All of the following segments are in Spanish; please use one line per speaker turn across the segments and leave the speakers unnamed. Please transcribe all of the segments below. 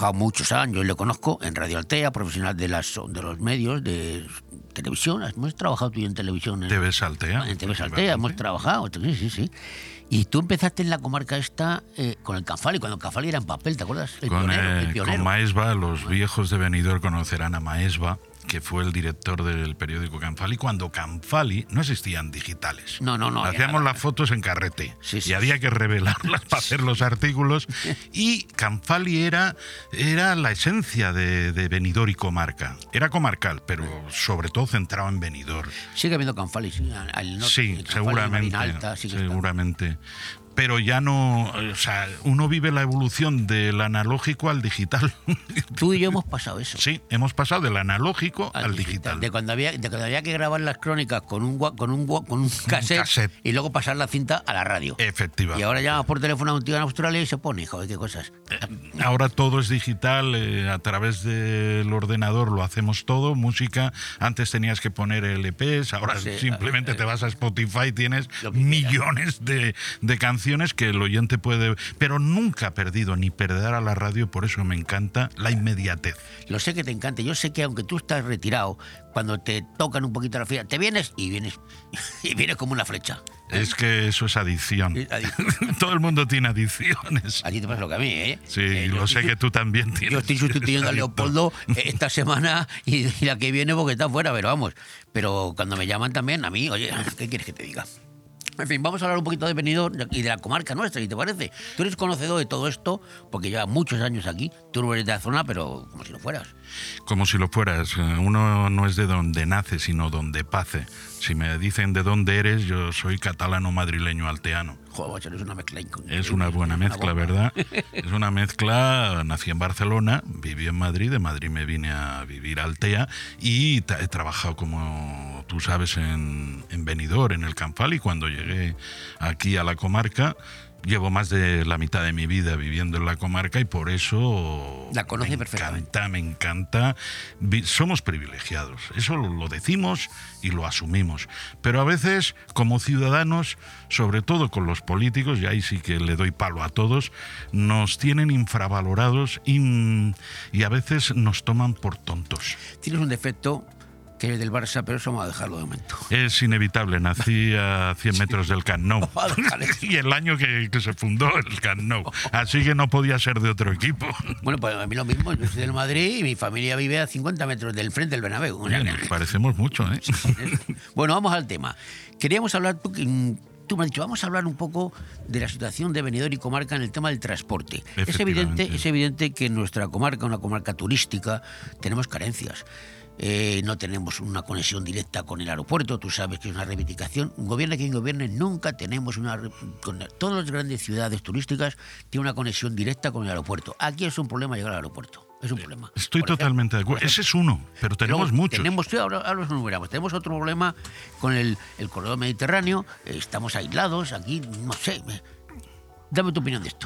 trabajado muchos años, le conozco en Radio Altea, profesional de los medios de televisión. Hemos trabajado tú y en televisión.
TV Altea.
En TV Altea hemos trabajado, sí. Y tú empezaste en la comarca esta con el Canfali, cuando el Canfali era en papel, ¿te acuerdas? El pionero.
Con Maesba, los viejos de Benidorm conocerán a Maesba, que fue el director del periódico Canfali, cuando Canfali no existían digitales.
No.
Hacíamos las fotos en carrete y había que revelarlas para hacer los artículos. Y Canfali era la esencia de Benidorm y comarca. Era comarcal, pero sobre todo centrado en Benidorm.
Sigue habiendo Canfali, al norte.
Sí, seguramente.
Alta,
seguramente. Pero ya no, o sea, uno vive la evolución del analógico al digital.
Tú y yo hemos pasado eso.
Sí, hemos pasado del analógico al digital.
De cuando había que grabar las crónicas con un cassette y luego pasar la cinta a la radio.
Efectivamente.
Y ahora llamas por teléfono a un tío en Australia y se pone, joder, qué cosas.
Ahora todo es digital, a través del ordenador lo hacemos todo, música. Antes tenías que poner LPs, ahora simplemente te vas a Spotify, tienes millones de canciones que el oyente puede... Pero nunca ha perdido ni perderá la radio, por eso me encanta la inmediatez.
Lo sé que te encanta, yo sé que aunque tú estás retirado, cuando te tocan un poquito la fila, te vienes y vienes como una flecha.
Es que eso es adicción. Todo el mundo tiene adicciones.
A ti te pasa lo que a mí, ¿eh?
Sí, lo sé que tú también tienes.
Yo estoy sustituyendo a Leopoldo esta semana y la que viene porque está fuera, pero vamos. Pero cuando me llaman también, a mí, oye, ¿qué quieres que te diga? En fin, vamos a hablar un poquito de Benidorm y de la comarca nuestra, si te parece. Tú eres conocedor de todo esto, porque llevas muchos años aquí. Tú no eres de la zona, pero como si lo fueras.
Como si lo fueras. Uno no es de donde nace, sino donde pace. Si me dicen de dónde eres, yo soy catalano, madrileño, alteano.
Joder, es una mezcla.
Es una buena mezcla, ¿verdad? Es una mezcla. Nací en Barcelona, viví en Madrid, de Madrid me vine a vivir a Altea y he trabajado, como tú sabes, en Benidorm, en el Canfali. Cuando llegué aquí a la comarca, llevo más de la mitad de mi vida viviendo en la comarca y por eso
la conoce perfectamente.
Me encanta. Somos privilegiados, eso lo decimos y lo asumimos. Pero a veces, como ciudadanos, sobre todo con los políticos, y ahí sí que le doy palo a todos, nos tienen infravalorados y a veces nos toman por tontos.
Tienes un defecto, que eres del Barça, pero eso vamos a dejarlo de momento.
Es inevitable, nací a 100 metros del Camp Nou. Y el año que se fundó el Camp Nou. Así que no podía ser de otro equipo.
Bueno, pues a mí lo mismo, yo soy del Madrid y mi familia vive a 50 metros del frente del Bernabéu.
Bien, nos parecemos mucho, ¿eh?
Bueno, vamos al tema. Queríamos hablar... Tú me has dicho, vamos a hablar un poco de la situación de Benidorm y comarca en el tema del transporte. Es evidente que en nuestra comarca, una comarca turística, tenemos carencias. No tenemos una conexión directa con el aeropuerto, tú sabes que es una reivindicación. Gobierne quien gobierne, nunca tenemos todas las grandes ciudades turísticas tienen una conexión directa con el aeropuerto. Aquí es un problema llegar al aeropuerto. Es un problema.
Estoy totalmente de acuerdo. Ese es uno, pero tenemos muchos.
Ahora los enumeramos. Tenemos otro problema con el corredor mediterráneo. Estamos aislados aquí, no sé. Dame tu opinión de esto.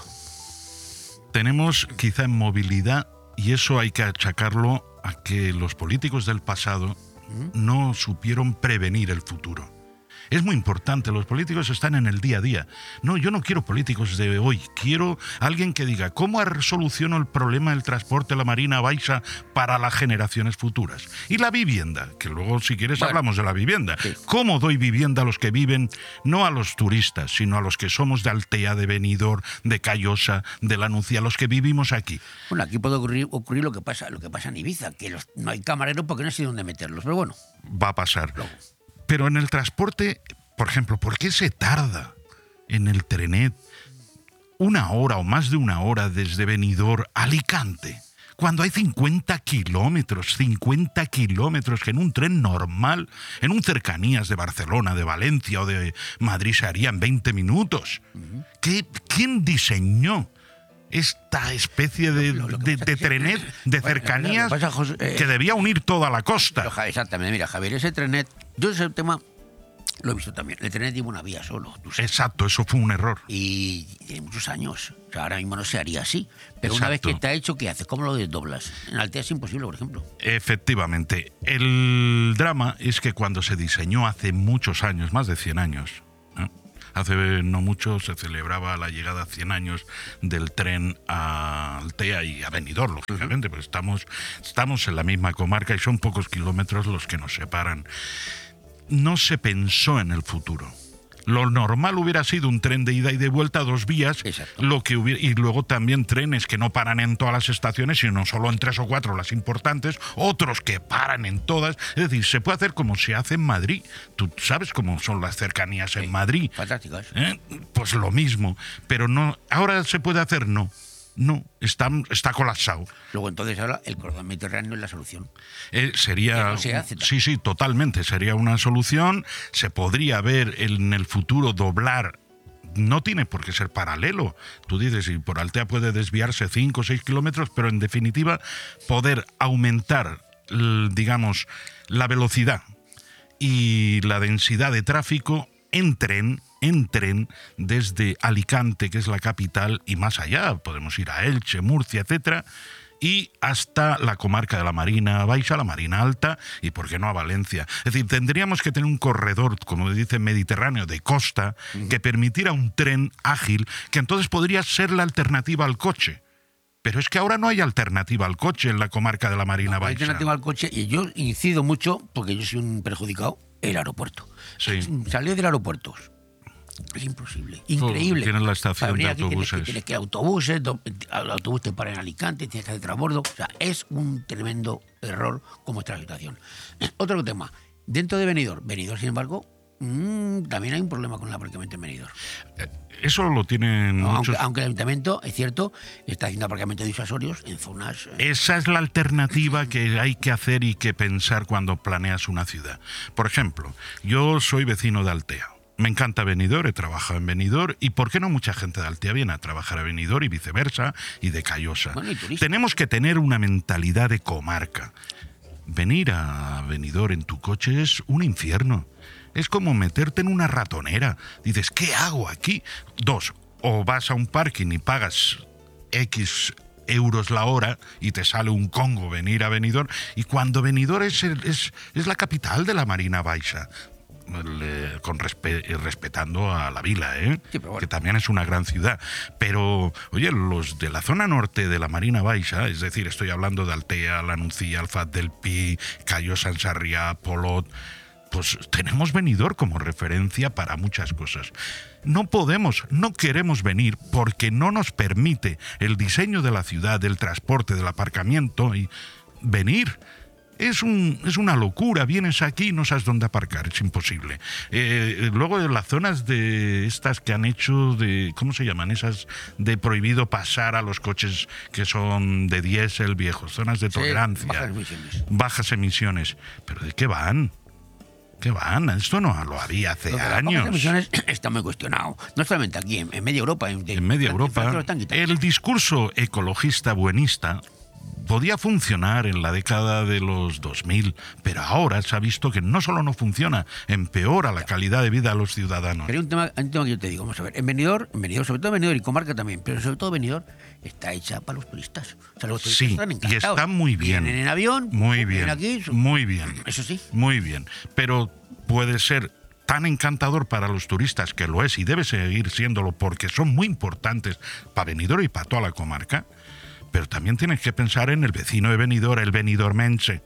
Tenemos quizá en movilidad, y eso hay que achacarlo a que los políticos del pasado no supieron prevenir el futuro. Es muy importante, los políticos están en el día a día. No, yo no quiero políticos de hoy, quiero alguien que diga cómo soluciono el problema del transporte, la Marina Baixa para las generaciones futuras. Y la vivienda, que luego si quieres hablamos de la vivienda. Sí. ¿Cómo doy vivienda a los que viven, no a los turistas, sino a los que somos de Altea, de Benidorm, de Callosa, de La Nucía, los que vivimos aquí?
Bueno, aquí puede ocurrir lo que pasa en Ibiza, que no hay camareros porque no sé dónde meterlos, pero bueno.
Va a pasar. Pero en el transporte, por ejemplo, ¿por qué se tarda en el trenet 1 hora o más de 1 hora desde Benidorm a Alicante? Cuando hay 50 kilómetros que en un tren normal, en un cercanías de Barcelona, de Valencia o de Madrid se haría en 20 minutos. ¿Quién diseñó esta especie de trenet de cercanías que debía unir toda la costa?
Exactamente, mira, Javier, ese trenet, yo ese tema lo he visto también. El trenet lleva una vía solo.
Exacto, eso fue un error.
Y tiene muchos años. O sea, ahora mismo no se haría así. Pero una vez que está hecho, ¿qué haces? ¿Cómo lo desdoblas? En Altea es imposible, por ejemplo.
Efectivamente. El drama es que cuando se diseñó hace muchos años, más de 100 años, Hace no mucho se celebraba la llegada a 100 años del tren a Altea y a Benidorm, lógicamente, pues estamos en la misma comarca y son pocos kilómetros los que nos separan. No se pensó en el futuro. Lo normal hubiera sido un tren de ida y de vuelta, 2 vías, y luego también trenes que no paran en todas las estaciones, sino solo en 3 o 4 las importantes, otros que paran en todas. Es decir, se puede hacer como se hace en Madrid. Tú sabes cómo son las cercanías en Madrid.
Fantásticas.
Pues lo mismo. Pero no, ahora se puede hacer, no. No, está colapsado.
Luego entonces ahora el cordón mediterráneo es la solución.
Sería...
Que no se hace.
Sí, totalmente. Sería una solución. Se podría ver en el futuro doblar. No tiene por qué ser paralelo. Tú dices, y por Altea puede desviarse 5 o 6 kilómetros, pero en definitiva poder aumentar, digamos, la velocidad y la densidad de tráfico en tren desde Alicante, que es la capital, y más allá. Podemos ir a Elche, Murcia, etcétera, y hasta la comarca de la Marina Baixa, la Marina Alta, y por qué no a Valencia. Es decir, tendríamos que tener un corredor, como dice, mediterráneo de costa, que permitiera un tren ágil, que entonces podría ser la alternativa al coche. Pero es que ahora no hay alternativa al coche en la comarca de la Marina Baixa.
Hay alternativa al coche, y yo incido mucho, porque yo soy un perjudicado, el aeropuerto.
Sí.
Salir del aeropuerto es imposible, increíble.
Tienes la estación de autobuses.
Tienes que ir a autobuses, el autobús te para en Alicante, tienes que hacer transbordo. O sea, es un tremendo error como está la situación. Otro tema, dentro de Benidorm, sin embargo, también hay un problema con el aparcamiento en Benidorm.
Eso lo tienen muchos...
Aunque el ayuntamiento, es cierto, está haciendo aparcamiento disuasorios en zonas...
Esa es la alternativa que hay que hacer y que pensar cuando planeas una ciudad. Por ejemplo, yo soy vecino de Altea. Me encanta Benidorm, he trabajado en Benidorm, y ¿por qué no mucha gente de Altea viene a trabajar a Benidorm y viceversa, y de Callosa?
Bueno, y
tenemos que tener una mentalidad de comarca. Venir a Benidorm en tu coche es un infierno. Es como meterte en una ratonera. Dices, ¿qué hago aquí? 2, o vas a un parking y pagas X euros la hora y te sale un congo venir a Benidorm, y cuando Benidorm es la capital de la Marina Baixa. Respetando a la vila,
sí, bueno,
que también es una gran ciudad. Pero, oye, los de la zona norte de la Marina Baixa, es decir, estoy hablando de Altea, La Nucía, Alfaz del Pi, Callosa en Sarriá, Polot, pues tenemos Benidorm como referencia para muchas cosas. No queremos venir porque no nos permite el diseño de la ciudad, del transporte, del aparcamiento, y venir. Es una locura, vienes aquí y no sabes dónde aparcar, es imposible. Luego de las zonas de estas que han hecho de, ¿cómo se llaman? Esas de prohibido pasar a los coches que son de diésel viejos, zonas de tolerancia, bajas emisiones. ¿Pero de qué van? ¿Qué van? Esto no lo había hace años.
Las emisiones está muy cuestionado, no solamente aquí, en media Europa.
En media Europa, el discurso ecologista buenista podía funcionar en la década de los 2000, pero ahora se ha visto que no solo no funciona, empeora la calidad de vida a los ciudadanos.
Pero hay un tema que yo te digo, vamos a ver, en Benidorm, sobre todo Benidorm y comarca también, pero sobre todo Benidorm está hecha para los turistas. O sea, los turistas están encantados.
Y está muy bien.
Vienen en avión,
muy bien,
aquí,
muy bien.
Eso sí.
Muy bien, pero puede ser tan encantador para los turistas, que lo es y debe seguir siéndolo porque son muy importantes para Benidorm y para toda la comarca. Pero también tienes que pensar en el vecino de Benidorm, el benidormense.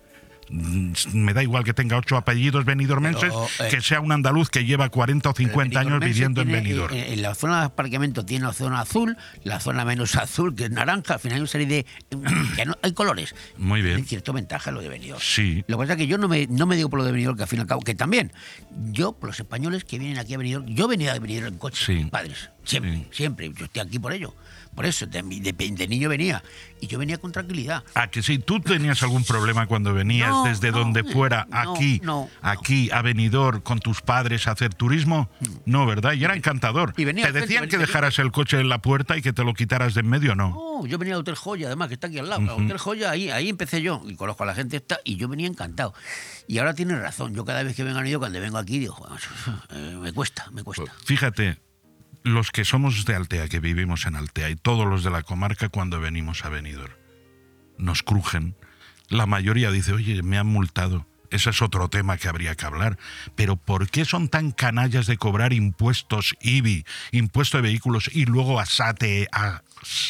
Me da igual que tenga 8 apellidos benidormenses, que sea un andaluz que lleva 40 o 50 años viviendo en Benidorm.
En la zona de aparcamiento tiene la zona azul, la zona menos azul, que es naranja. Al final hay una serie de... que no, hay colores.
Muy bien.
Hay cierta ventaja lo de Benidorm.
Sí.
Lo que pasa es que yo no me digo por lo de Benidorm, que al fin y al cabo, que también, yo, por los españoles que vienen aquí a Benidorm, yo venía de Benidorm en coche, padres, siempre, yo estoy aquí por ello. Por eso, de niño venía. Y yo venía con tranquilidad.
Que si tú tenías algún problema cuando venías desde donde fuera aquí a Benidorm con tus padres a hacer turismo, no, ¿verdad? Y era encantador.
Y
¿Te decían que dejaras el coche en la puerta y que te lo quitaras de en medio o no?
No, yo venía al Hotel Joya, además, que está aquí al lado. El Hotel Joya, ahí empecé yo. Y conozco a la gente esta, y yo venía encantado. Y ahora tienes razón. Yo cada vez que vengo a Benidorm, cuando vengo aquí, digo, me cuesta.
Fíjate, los que somos de Altea, que vivimos en Altea, y todos los de la comarca, cuando venimos a Benidorm, nos crujen. La mayoría dice, oye, me han multado. ese es otro tema que habría que hablar. Pero ¿por qué son tan canallas de cobrar impuestos IBI, impuesto de vehículos, y luego setear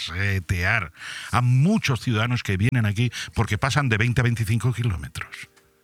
a muchos ciudadanos que vienen aquí porque pasan de 20 a 25 kilómetros?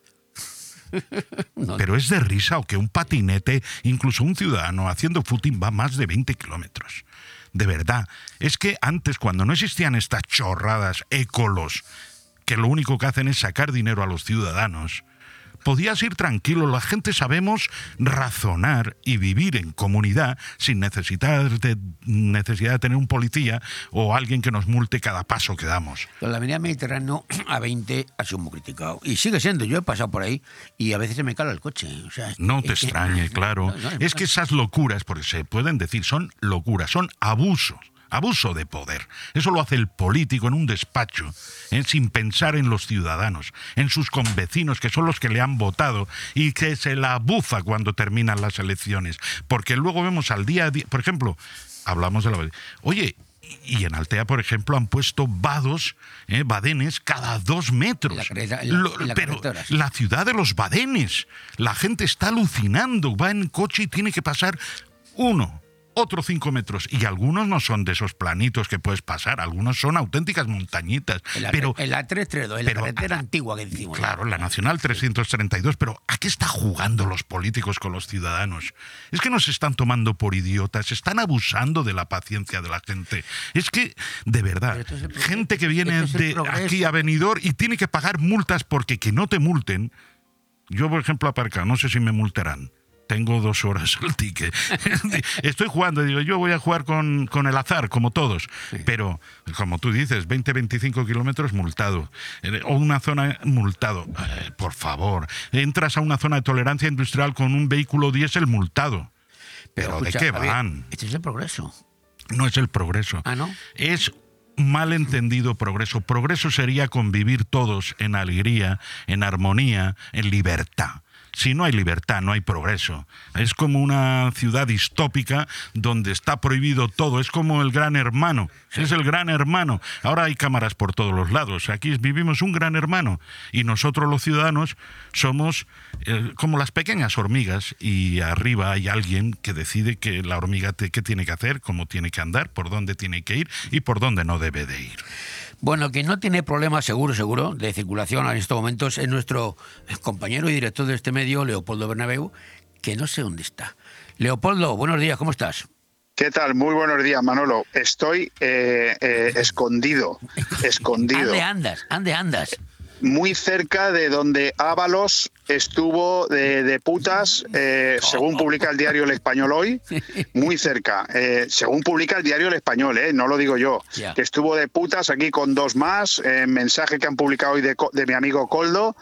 No. Pero es de risa, o que un patinete, incluso un ciudadano haciendo footing, va más de 20 kilómetros. De verdad, es que antes, cuando no existían estas chorradas écolos, que lo único que hacen es sacar dinero a los ciudadanos, podías ir tranquilo. La gente sabemos razonar y vivir en comunidad sin necesidad de tener un policía o alguien que nos multe cada paso que damos.
La avenida Mediterráneo a 20 ha sido muy criticado. Y sigue siendo. Yo he pasado por ahí y a veces se me cala el coche. O sea,
no te extrañe, claro. Es que esas locuras, porque se pueden decir, son locuras, son abusos. Abuso de poder. Eso lo hace el político en un despacho, sin pensar en los ciudadanos, en sus convecinos, que son los que le han votado, y que se la bufa cuando terminan las elecciones. Porque luego vemos al día a día, por ejemplo, hablamos de la... Oye, y en Altea, por ejemplo, han puesto badenes cada 2 metros. Pero la ciudad de los badenes, la gente está alucinando, va en coche y tiene que pasar otros 5 metros, y algunos no son de esos planitos que puedes pasar, algunos son auténticas montañitas.
El A332, la carretera antigua que decimos.
Claro, la Nacional 332, pero ¿a qué está jugando los políticos con los ciudadanos? Es que nos están tomando por idiotas, están abusando de la paciencia de la gente. Es que, de verdad, gente que viene de aquí a Benidorm y tiene que pagar multas porque que no te multen. Yo, por ejemplo, aparcado, no sé si me multarán. Tengo 2 horas el ticket. Estoy jugando, digo, yo voy a jugar con el azar, como todos. Sí. Pero, como tú dices, 20-25 kilómetros multado. O una zona multado. Por favor, entras a una zona de tolerancia industrial con un vehículo diésel multado. Pero escucha, ¿de qué van?
Este es el progreso.
No es el progreso.
¿Ah, no?
Es malentendido progreso. Progreso sería convivir todos en alegría, en armonía, en libertad. Si no hay libertad, no hay progreso. Es como una ciudad distópica donde está prohibido todo. Es como el Gran Hermano. Es el Gran Hermano. Ahora hay cámaras por todos los lados. Aquí vivimos un Gran Hermano. Y nosotros los ciudadanos somos como las pequeñas hormigas. Y arriba hay alguien que decide que la hormiga qué tiene que hacer, cómo tiene que andar, por dónde tiene que ir y por dónde no debe de ir.
Bueno, que no tiene problemas seguro, de circulación en estos momentos es nuestro compañero y director de este medio, Leopoldo Bernabeu, que no sé dónde está. Leopoldo, buenos días, ¿cómo estás?
¿Qué tal? Muy buenos días, Manolo. Estoy escondido.
¿Ande andas?
Muy cerca de donde Ábalos estuvo de putas, según publica el diario El Español hoy, muy cerca, según publica el diario El Español, no lo digo yo, que estuvo de putas aquí con 2 más, mensaje que han publicado hoy de mi amigo Koldo,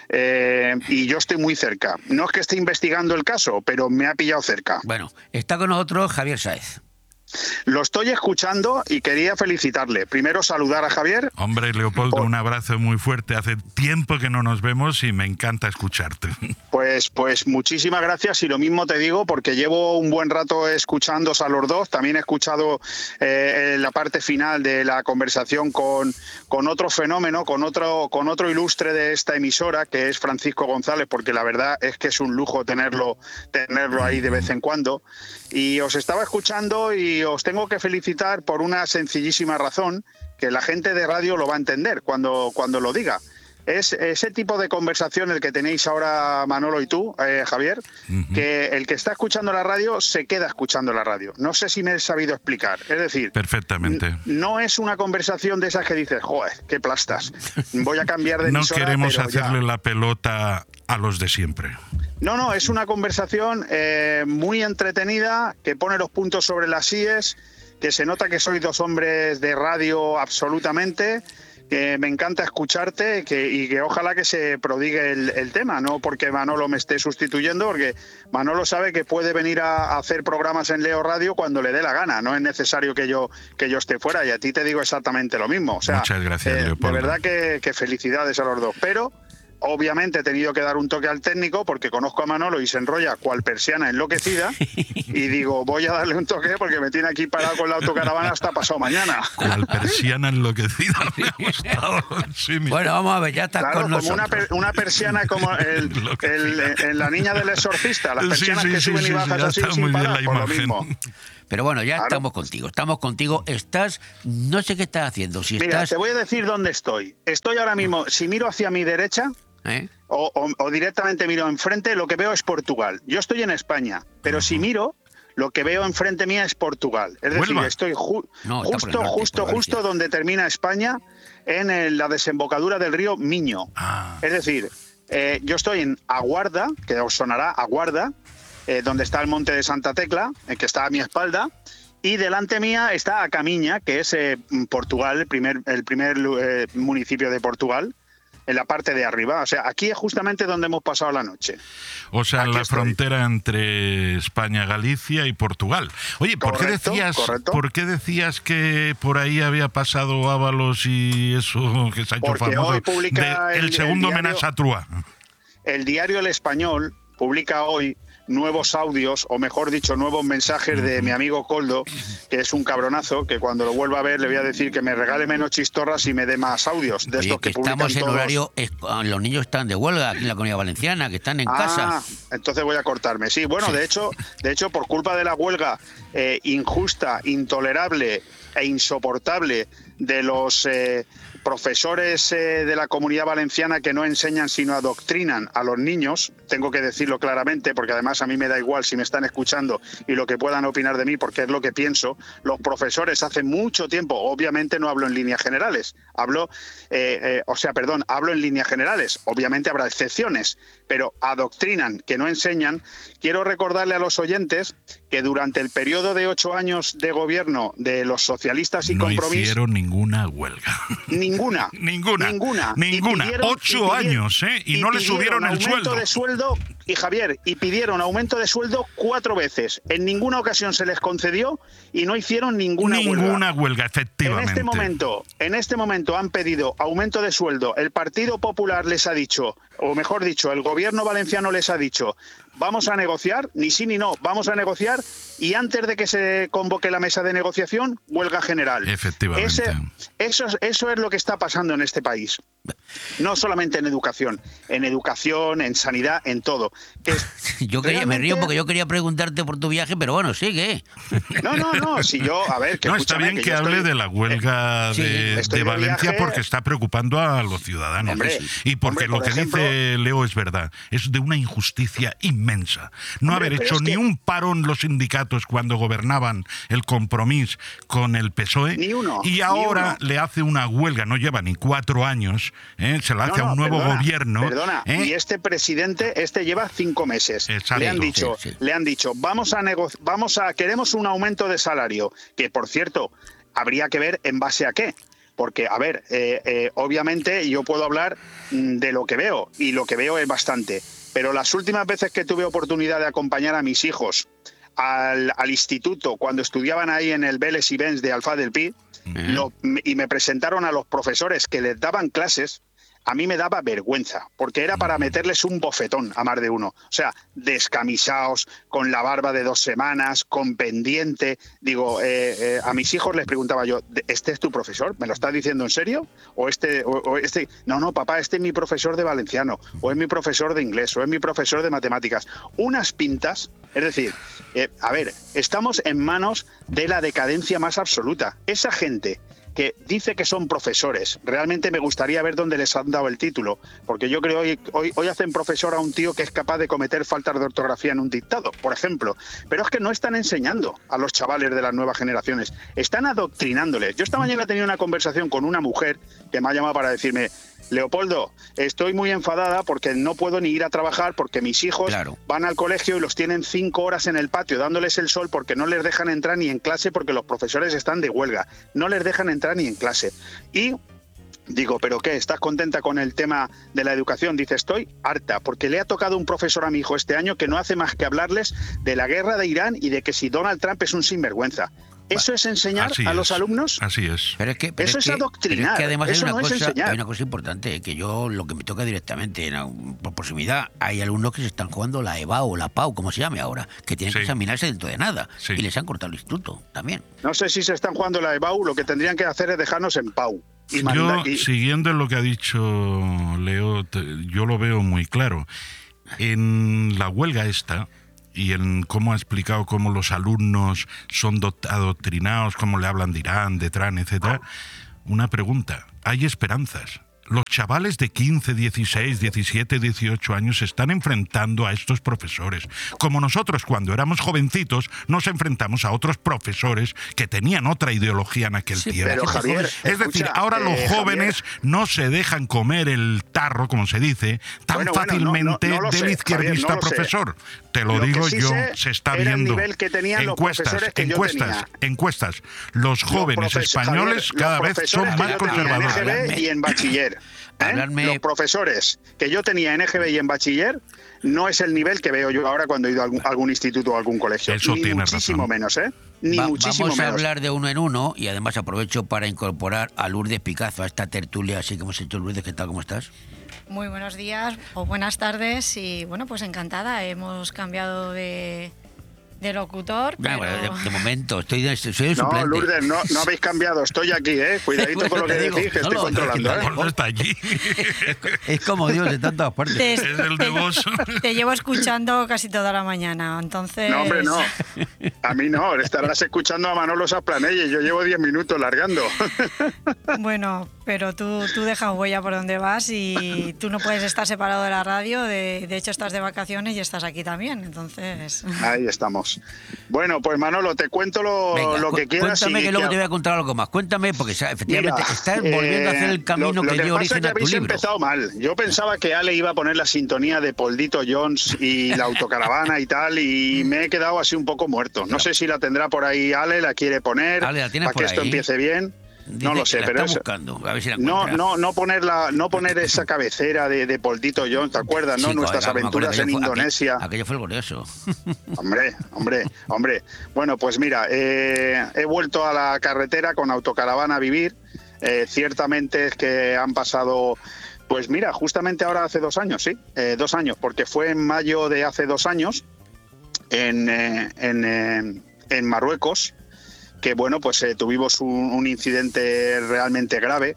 y yo estoy muy cerca. No es que esté investigando el caso, pero me ha pillado cerca.
Bueno, está con nosotros Javier Sáez.
Lo estoy escuchando y quería felicitarle. Primero saludar a Javier.
Hombre, Leopoldo, un abrazo muy fuerte. Hace tiempo que no nos vemos y me encanta escucharte.
Pues muchísimas gracias, y lo mismo te digo porque llevo un buen rato escuchándos a los dos. También he escuchado la parte final de la conversación con otro fenómeno, con otro ilustre de esta emisora, que es Francisco González, porque la verdad es que es un lujo tenerlo ahí de vez en cuando. Y os estaba escuchando y os tengo que felicitar por una sencillísima razón, que la gente de radio lo va a entender cuando lo diga. Es ese tipo de conversación el que tenéis ahora Manolo y tú, Javier, que el que está escuchando la radio se queda escuchando la radio. No sé si me he sabido explicar. Es decir,
perfectamente.
No es una conversación de esas que dices, joder, qué plastas, voy a cambiar de emisora.
No queremos hacerle la pelota a los de siempre.
No, es una conversación muy entretenida, que pone los puntos sobre las íes, que se nota que sois 2 hombres de radio absolutamente, que me encanta escucharte y que ojalá que se prodigue el tema, no porque Manolo me esté sustituyendo, porque Manolo sabe que puede venir a hacer programas en Leo Radio cuando le dé la gana, no es necesario que yo esté fuera, y a ti te digo exactamente lo mismo. O sea,
muchas gracias, Leopoldo.
De verdad que felicidades a los dos, pero obviamente he tenido que dar un toque al técnico porque conozco a Manolo y se enrolla cual persiana enloquecida y digo, voy a darle un toque porque me tiene aquí parado con la autocaravana hasta pasado mañana.
Cual persiana enloquecida, me ha gustado. Sí,
bueno, vamos a ver, ya está con nosotros.
Como una persiana como en La niña del exorcista, las persianas que suben y bajan así sin parar, por lo mismo.
Pero bueno, ya estamos contigo. Estás, no sé qué estás haciendo.
Mira, te voy a decir dónde estoy. Estoy ahora mismo, si miro hacia mi derecha o directamente miro enfrente, lo que veo es Portugal. Yo estoy en España, pero si miro, lo que veo enfrente mía es Portugal. Es decir, estoy justo donde termina España, en la desembocadura del río Miño. Es decir, yo estoy en Aguarda, que os sonará Aguarda, donde está el monte de Santa Tecla, que está a mi espalda, y delante mía está Acamiña, que es Portugal, el primer municipio de Portugal, en la parte de arriba. O sea, aquí es justamente donde hemos pasado la noche.
O sea, en la frontera entre España, Galicia y Portugal. Oye, ¿por qué decías que por ahí había pasado Ábalos y eso que se ha hecho famoso?
Hoy publica
el segundo Menage a Trois.
El diario El Español publica hoy nuevos audios, o mejor dicho, nuevos mensajes de mi amigo Coldo, que es un cabronazo, que cuando lo vuelva a ver le voy a decir que me regale menos chistorras y me dé más audios de estos que publican
estamos en horario, los niños están de huelga aquí en la Comunidad Valenciana, que están en casa.
Entonces voy a cortarme. Sí, bueno, de hecho, por culpa de la huelga injusta, intolerable e insoportable de los profesores de la Comunidad Valenciana que no enseñan sino adoctrinan a los niños, tengo que decirlo claramente porque además a mí me da igual si me están escuchando y lo que puedan opinar de mí porque es lo que pienso. Los profesores hace mucho tiempo, obviamente no hablo en líneas generales, hablo en líneas generales, obviamente habrá excepciones, pero adoctrinan, que no enseñan. Quiero recordarle a los oyentes que durante el periodo de 8 años de gobierno de los socialistas y Compromís...
No hicieron ninguna huelga.
Ninguna.
8 años, ¿eh? Y no le subieron el sueldo.
De sueldo. Y Javier, y pidieron aumento de sueldo 4 veces. En ninguna ocasión se les concedió y no hicieron ninguna
huelga, efectivamente.
En este momento han pedido aumento de sueldo. El Partido Popular les ha dicho, o mejor dicho, el gobierno valenciano les ha dicho, vamos a negociar, ni sí ni no, vamos a negociar, y antes de que se convoque la mesa de negociación, huelga general.
Efectivamente.
Eso es lo que está pasando en este país. No solamente en educación, en sanidad, en todo.
Me río porque yo quería preguntarte por tu viaje, pero bueno, sigue.
No, si yo, a ver...
está bien que hable de la huelga de Valencia viaje, porque está preocupando a los ciudadanos. Y porque lo que dice Leo es verdad, es de una injusticia inmensa. No haber hecho ni un parón los sindicatos cuando gobernaban el Compromís con el PSOE,
ni uno,
y ahora le hace una huelga, no lleva ni 4 años, se la hace a un nuevo gobierno.
Perdona, y este presidente, lleva 5 meses. Le han dicho, queremos un aumento de salario, que por cierto, habría que ver en base a qué. Porque, a ver, obviamente yo puedo hablar de lo que veo, y lo que veo es bastante. Pero las últimas veces que tuve oportunidad de acompañar a mis hijos al instituto, cuando estudiaban ahí en el Vélez y Benz de Alfaz del Pi, y me presentaron a los profesores que les daban clases, a mí me daba vergüenza, porque era para meterles un bofetón a más de uno. O sea, descamisados, con la barba de 2 semanas, con pendiente. Digo, a mis hijos les preguntaba yo, ¿este es tu profesor? ¿Me lo estás diciendo en serio? ¿O este? No, papá, este es mi profesor de valenciano, o es mi profesor de inglés, o es mi profesor de matemáticas. Unas pintas, es decir, estamos en manos de la decadencia más absoluta. Esa gente que dice que son profesores, realmente me gustaría ver dónde les han dado el título, porque yo creo que hoy hacen profesor a un tío que es capaz de cometer faltas de ortografía en un dictado, por ejemplo. Pero es que no están enseñando a los chavales de las nuevas generaciones, están adoctrinándoles. Yo esta mañana tenía una conversación con una mujer que me ha llamado para decirme, Leopoldo, estoy muy enfadada porque no puedo ni ir a trabajar porque mis hijos van al colegio y los tienen 5 horas en el patio dándoles el sol porque no les dejan entrar ni en clase porque los profesores están de huelga. No les dejan entrar ni en clase. Y digo, ¿pero qué? ¿Estás contenta con el tema de la educación? Dice, estoy harta porque le ha tocado un profesor a mi hijo este año que no hace más que hablarles de la guerra de Irán y de que si Donald Trump es un sinvergüenza. ¿Eso es enseñar a los alumnos?
Así es.
Eso es adoctrinar.
Pero es que además
eso
hay una cosa importante, que yo lo que me toca directamente, por proximidad, hay alumnos que se están jugando la EBAU o la PAU, como se llame ahora, que tienen que examinarse dentro de nada. Y les han cortado el instituto también.
No sé si se están jugando la EBAU, lo que tendrían que hacer es dejarnos en PAU.
Siguiendo lo que ha dicho Leo, yo lo veo muy claro. En la huelga esta, y en cómo ha explicado cómo los alumnos son adoctrinados, cómo le hablan de Irán, de Trump, etcétera, una pregunta, ¿hay esperanzas? Los chavales de 15, 16, 17, 18 años se están enfrentando a estos profesores. Como nosotros cuando éramos jovencitos nos enfrentamos a otros profesores que tenían otra ideología en aquel tiempo.
Pero, Javier,
es decir, ahora los jóvenes no se dejan comer el tarro, como se dice, tan fácilmente del izquierdista profesor. Te lo digo yo, se está viendo. Encuestas. Los jóvenes españoles cada vez son más conservadores.
Y en bachiller. Los profesores que yo tenía en EGB y en bachiller no es el nivel que veo yo ahora cuando he ido a algún instituto o algún colegio.
Eso
ni muchísimo menos,
Vamos a hablar de uno en uno y además aprovecho para incorporar a Lourdes Picazo a esta tertulia, así que hemos hecho. Lourdes, ¿qué tal? ¿Cómo estás?
Muy buenos días o buenas tardes y bueno, pues encantada. Hemos cambiado de locutor. Pero...
Bueno, de momento, soy el suplente.
No, Lourdes, no habéis cambiado, estoy aquí, Cuidadito con lo que decís, que estoy controlando.
No está allí.
Es como Dios de tantas partes.
Es el devoso.
Te llevo escuchando casi toda la mañana, entonces...
No, hombre, no. A mí no, estarás escuchando a Manolo Sasplanelle, yo llevo 10 minutos largando.
Bueno, pero tú dejas huella por donde vas y tú no puedes estar separado de la radio, de hecho estás de vacaciones y estás aquí también, entonces...
Ahí estamos. Bueno, pues Manolo, te cuento lo que quieras.
Cuéntame que luego te voy a contar algo más. Cuéntame, porque efectivamente estás volviendo a hacer el camino que dio origen a tu libro.
Habéis empezado mal. Yo pensaba que Ale iba a poner la sintonía de Poldito Jones y la autocaravana y tal, y me he quedado así un poco muerto. No sé si la tendrá por ahí Ale, la quiere poner,
Ale, ¿la tienes
para que esto empiece bien.
Dice
no lo sé, pero
está buscando, a ver si la encuentra.
no poner esa cabecera de Poldito Jones, ¿te acuerdas?
Sí,
Nuestras aventuras en Indonesia.
Aquello fue glorioso.
Hombre. Bueno, pues mira, he vuelto a la carretera con autocaravana a vivir. Ciertamente es que han pasado, pues mira, justamente ahora hace 2 años, 2 años, porque fue en mayo de hace 2 años en Marruecos. Que bueno, pues tuvimos un incidente realmente grave,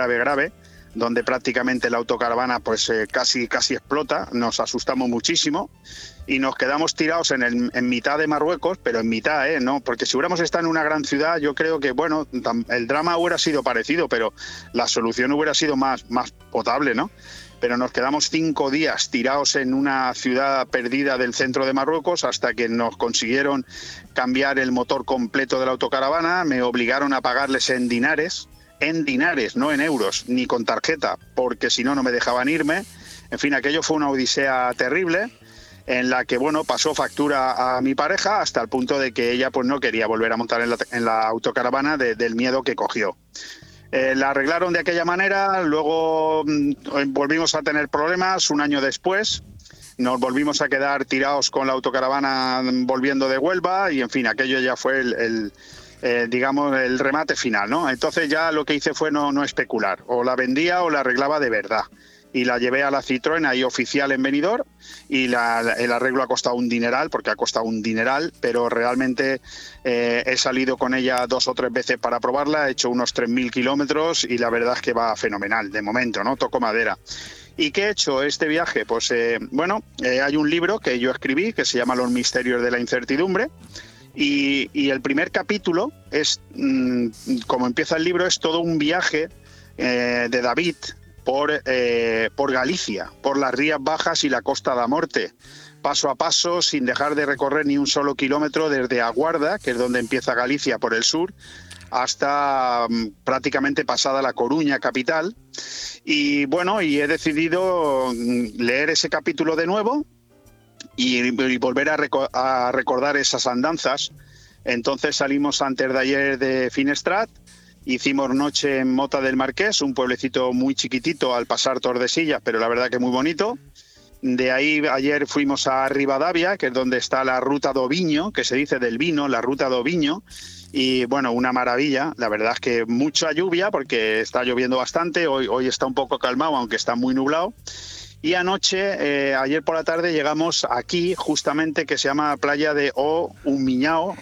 donde prácticamente la autocaravana pues casi explota, nos asustamos muchísimo y nos quedamos tirados en mitad de Marruecos, pero en mitad, ¿no? Porque si hubiéramos estado en una gran ciudad, yo creo que, bueno, el drama hubiera sido parecido, pero la solución hubiera sido más potable, ¿no? Pero nos quedamos 5 días tirados en una ciudad perdida del centro de Marruecos hasta que nos consiguieron cambiar el motor completo de la autocaravana. Me obligaron a pagarles en dinares, no en euros, ni con tarjeta, porque si no, no me dejaban irme. En fin, aquello fue una odisea terrible en la que, bueno, pasó factura a mi pareja hasta el punto de que ella pues no quería volver a montar en la autocaravana del miedo que cogió. La arreglaron de aquella manera, luego volvimos a tener problemas 1 año después, nos volvimos a quedar tirados con la autocaravana volviendo de Huelva y en fin, aquello ya fue digamos, el remate final, ¿no? Entonces ya lo que hice fue no especular, o la vendía o la arreglaba de verdad. Y la llevé a la Citroën ahí oficial en Benidorm y el arreglo ha costado un dineral, pero realmente he salido con ella 2 o 3 veces para probarla, he hecho unos 3.000 kilómetros y la verdad es que va fenomenal de momento, ¿no? Toco madera. ¿Y qué he hecho este viaje? Pues hay un libro que yo escribí que se llama Los misterios de la incertidumbre y el primer capítulo es, como empieza el libro, es todo un viaje de David por Galicia, por las Rías Bajas y la Costa da Morte, paso a paso, sin dejar de recorrer ni un solo kilómetro desde Aguarda, que es donde empieza Galicia por el sur, hasta prácticamente pasada La Coruña, capital. Y bueno, y he decidido leer ese capítulo de nuevo y volver a recordar esas andanzas. Entonces salimos antes de ayer de Finestrat. Hicimos noche en Mota del Marqués, un pueblecito muy chiquitito al pasar Tordesillas, pero la verdad que muy bonito. De ahí ayer fuimos a Ribadavia, que es donde está la Ruta do Viño, que se dice del vino, la Ruta do Viño, Y bueno, una maravilla. La verdad es que mucha lluvia porque está lloviendo bastante. Hoy está un poco calmado, aunque está muy nublado. Y anoche, ayer por la tarde, llegamos aquí, justamente, que se llama playa de Muiñao,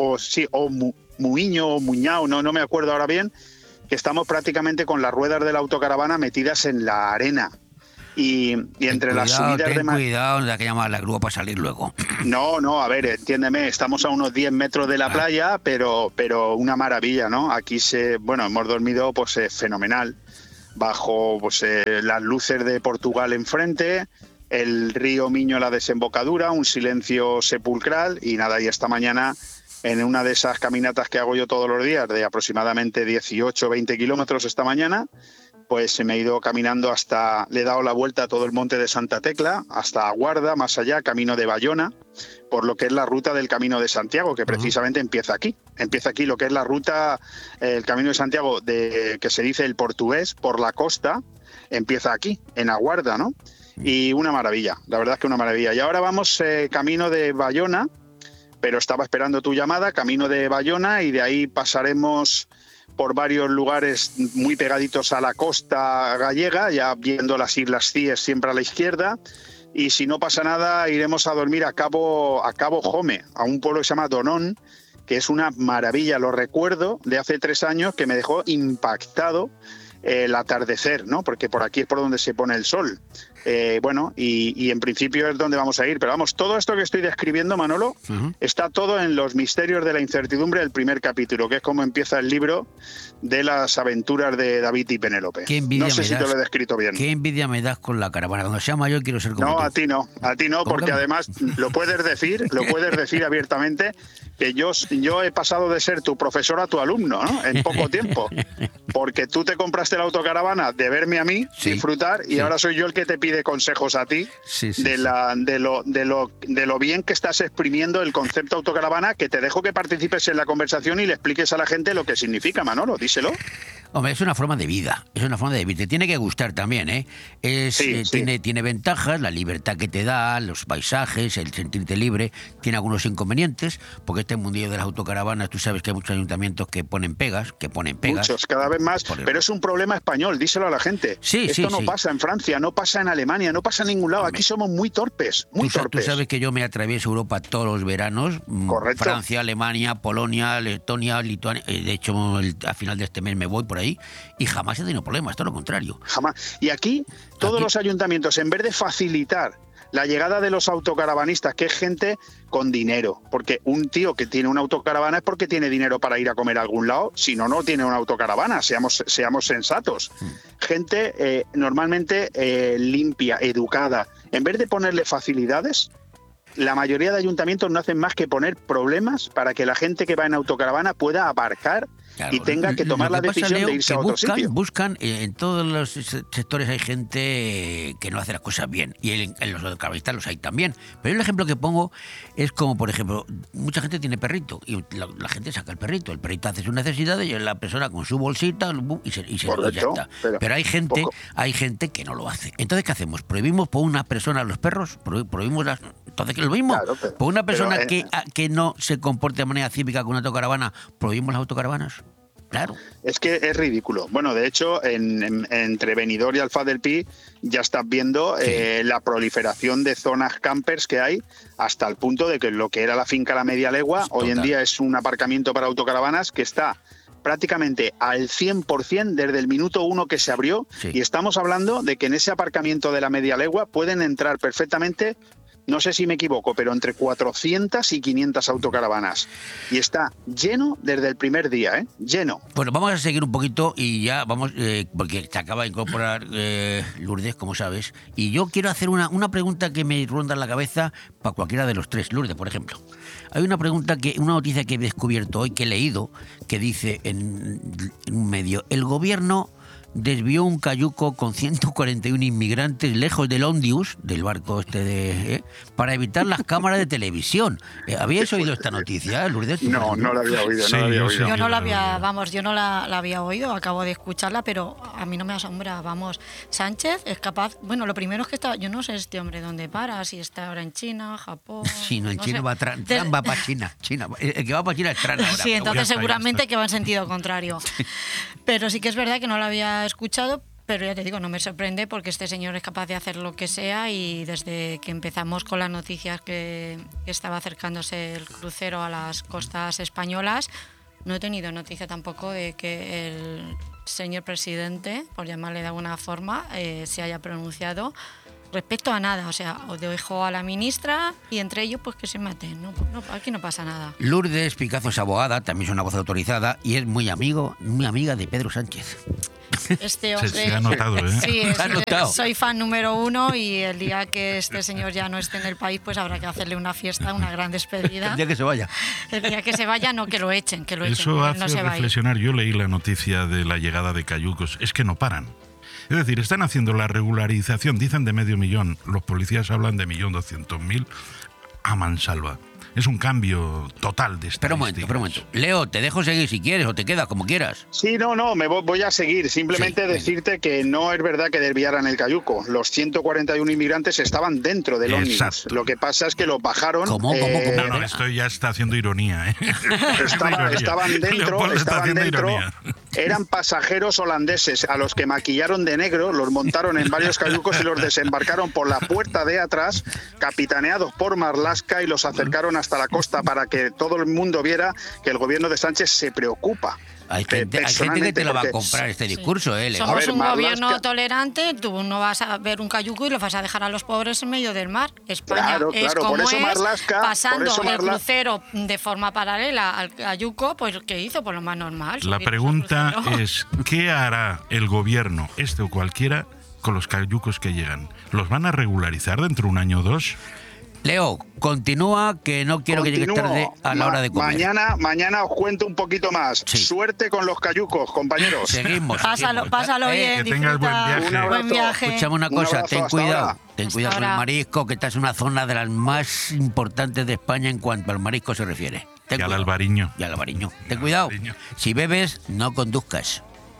Muiño o Muñao, no me acuerdo ahora bien, que estamos prácticamente con las ruedas de la autocaravana metidas en la arena. Y entre las subidas de...
Cuidado, no hay que llamar a la grúa para salir luego.
No, a ver, entiéndeme, estamos a unos 10 metros de la playa, pero una maravilla, ¿no? Aquí hemos dormido pues fenomenal, bajo pues las luces de Portugal enfrente, el río Miño, la desembocadura, un silencio sepulcral y nada, y esta mañana en una de esas caminatas que hago yo todos los días, de aproximadamente 18 o 20 kilómetros esta mañana, pues me he ido caminando le he dado la vuelta a todo el monte de Santa Tecla, hasta Aguarda, más allá, camino de Bayona, por lo que es la ruta del Camino de Santiago, que precisamente empieza aquí. Empieza aquí lo que es la ruta, el Camino de Santiago, que se dice el portugués, por la costa, empieza aquí, en Aguarda, ¿no? Y una maravilla, la verdad es que una maravilla. Y ahora vamos camino de Bayona, pero estaba esperando tu llamada, camino de Bayona, y de ahí pasaremos por varios lugares muy pegaditos a la costa gallega, ya viendo las Islas Cíes siempre a la izquierda, y si no pasa nada iremos a dormir a Cabo Jome, a un pueblo que se llama Donón, que es una maravilla. Lo recuerdo de hace 3 años, que me dejó impactado el atardecer, ¿no? Porque por aquí es por donde se pone el sol. Y en principio es donde vamos a ir. Pero vamos, todo esto que estoy describiendo, Manolo, está todo en Los misterios de la incertidumbre, el primer capítulo, que es como empieza el libro de las aventuras de David y Penélope. No sé si te lo he descrito bien.
Qué envidia me das con la caravana. Cuando sea mayor quiero ser como tú.
No, a ti no, porque además lo puedes decir abiertamente, que yo he pasado de ser tu profesor a tu alumno, ¿no? En poco tiempo. Porque tú te compraste la autocaravana de verme a mí disfrutar y ahora soy yo el que te pide consejos a ti de lo bien que estás exprimiendo el concepto autocaravana, que te dejo que participes en la conversación y le expliques a la gente lo que significa, Manolo, díselo.
Hombre, es una forma de vida, te tiene que gustar también, ¿eh? Tiene ventajas, la libertad que te da, los paisajes, el sentirte libre, tiene algunos inconvenientes, porque este mundillo de las autocaravanas, tú sabes que hay muchos ayuntamientos que ponen pegas.
Muchos, cada vez más, pero es un problema español, díselo a la gente. Esto no pasa en Francia, no pasa en Alemania, no pasa en ningún lado, aquí somos muy torpes,
Tú sabes que yo me atravieso Europa todos los veranos.
Correcto.
Francia, Alemania, Polonia, Letonia, Lituania, de hecho a final de este mes me voy por ahí y jamás he tenido problemas, todo lo contrario.
Jamás. Y aquí todos los ayuntamientos, en vez de facilitar la llegada de los autocaravanistas, que es gente con dinero, porque un tío que tiene una autocaravana es porque tiene dinero para ir a comer a algún lado, si no, no tiene una autocaravana, seamos sensatos. Gente normalmente limpia, educada. En vez de ponerle facilidades, la mayoría de ayuntamientos no hacen más que poner problemas para que la gente que va en autocaravana pueda aparcar. Claro, y tenga que tomar la decisión de irse a otro sitio.
Buscan, en todos los sectores hay gente que no hace las cosas bien, y en los autocaravanistas los hay también. Pero el ejemplo que pongo es como, por ejemplo, mucha gente tiene perrito, y la gente saca el perrito hace sus necesidades, y la persona con su bolsita, y ya está. Pero hay gente que no lo hace. Entonces, ¿qué hacemos? ¿Prohibimos por una persona los perros? ¿Prohibimos las...? Entonces, ¿qué es lo mismo? Claro, por una persona que no se comporte de manera cívica con una autocaravana, ¿prohibimos las autocaravanas? Claro.
Es que es ridículo. Bueno, de hecho, entre Benidorm y Alfaz del Pi ya estás viendo la proliferación de zonas campers que hay, hasta el punto de que lo que era la finca La Media Legua, hoy en día es un aparcamiento para autocaravanas que está prácticamente al 100% desde el minuto 1 que se abrió, y estamos hablando de que en ese aparcamiento de La Media Legua pueden entrar perfectamente, no sé si me equivoco, pero entre 400 y 500 autocaravanas. Y está lleno desde el primer día, ¿eh? Lleno.
Bueno, vamos a seguir un poquito y ya vamos, porque se acaba de incorporar Lourdes, como sabes. Y yo quiero hacer una pregunta que me ronda en la cabeza para cualquiera de los tres. Lourdes, por ejemplo. Hay una noticia que he descubierto hoy, que he leído, que dice en un medio: el gobierno desvió un cayuco con 141 inmigrantes lejos del Ondius, del barco para evitar las cámaras de televisión. ¿Habíais oído esta noticia, Lourdes?
No la había oído.
Sí,
Yo no la había oído, acabo de escucharla, pero a mí no me asombra. Vamos, Sánchez es capaz. Bueno, lo primero es que yo no sé este hombre dónde para, si está ahora en China, Japón.
Sí, no, en China
sé.
va Trump va para China. El que va para China es Trump ahora.
Sí, entonces
ya
seguramente
está.
que va en sentido contrario. Pero sí que es verdad que no lo había escuchado. Pero ya te digo, no me sorprende porque este señor es capaz de hacer lo que sea y desde que empezamos con las noticias que estaba acercándose el crucero a las costas españolas, no he tenido noticia tampoco de que el señor presidente, por llamarle de alguna forma, se haya pronunciado respecto a nada. O sea, os dejo a la ministra y entre ellos pues que se maten. No, aquí no pasa nada.
Lourdes Picazo es abogada, también es una voz autorizada y es muy amiga de Pedro Sánchez.
Este hombre,
Se ha notado, ¿eh?
Sí,
Se ha notado.
soy fan número 1 y el día que este señor ya no esté en el país, pues habrá que hacerle una fiesta, una gran despedida.
El día que se vaya.
El día que se vaya, no que lo echen, que lo
Eso
echen.
hace
No se va a ir.
reflexionar. Yo leí la noticia de la llegada de cayucos. Es que no paran. Es decir, están haciendo la regularización, dicen de 500.000, los policías hablan de 1.200.000 a mansalva. Es un cambio total de
Espera un momento. Leo, te dejo seguir si quieres o te quedas como quieras.
Sí, no, me voy a seguir. Simplemente
Sí,
decirte que no es verdad que desviaran el cayuco. Los 141 inmigrantes estaban dentro del ómnibus.
Exacto.
Lo que pasa es que los bajaron.
¿Cómo?
No, esto ya está haciendo ironía, ¿eh?
Estaban
Leopoldo está haciendo
dentro.
ironía.
Eran pasajeros holandeses a los que maquillaron de negro, los montaron en varios cayucos y los desembarcaron por la puerta de atrás, capitaneados por Marlaska, y los acercaron hasta la costa para que todo el mundo viera que el gobierno de Sánchez se preocupa.
Hay gente que te lo va a comprar este discurso, Leo.
Somos
ver,
un
Marlaska-
gobierno tolerante, tú no vas a ver un cayuco y lo vas a dejar a los pobres en medio del mar. España
Claro,
es
por
como
eso
es,
Marlaska-
pasando
por eso
el
Marla-
crucero de forma paralela al cayuco, pues ¿qué hizo? Pues lo más normal.
La
subirse al
pregunta
crucero.
es, ¿qué hará el gobierno, este o cualquiera, con los cayucos que llegan? ¿Los van a regularizar dentro de un año o dos?
Leo, continúa, que no quiero que llegues tarde a la hora de comer.
Mañana os cuento un poquito más.
Sí.
Suerte con los cayucos, compañeros.
Seguimos.
Pásalo bien,
que tengas buen
disfruta.
viaje.
Un abrazo.
Buen viaje.
Escúchame una
Un
cosa,
abrazo,
ten
hasta
cuidado.
ahora.
Ten
Hasta
cuidado con el
ahora.
marisco, que esta es una zona de las más importantes de España en cuanto al marisco se refiere. Ten
Y al
cuidado.
albariño.
Y al albariño. Ten cuidado.
albariño.
Si bebes, no conduzcas.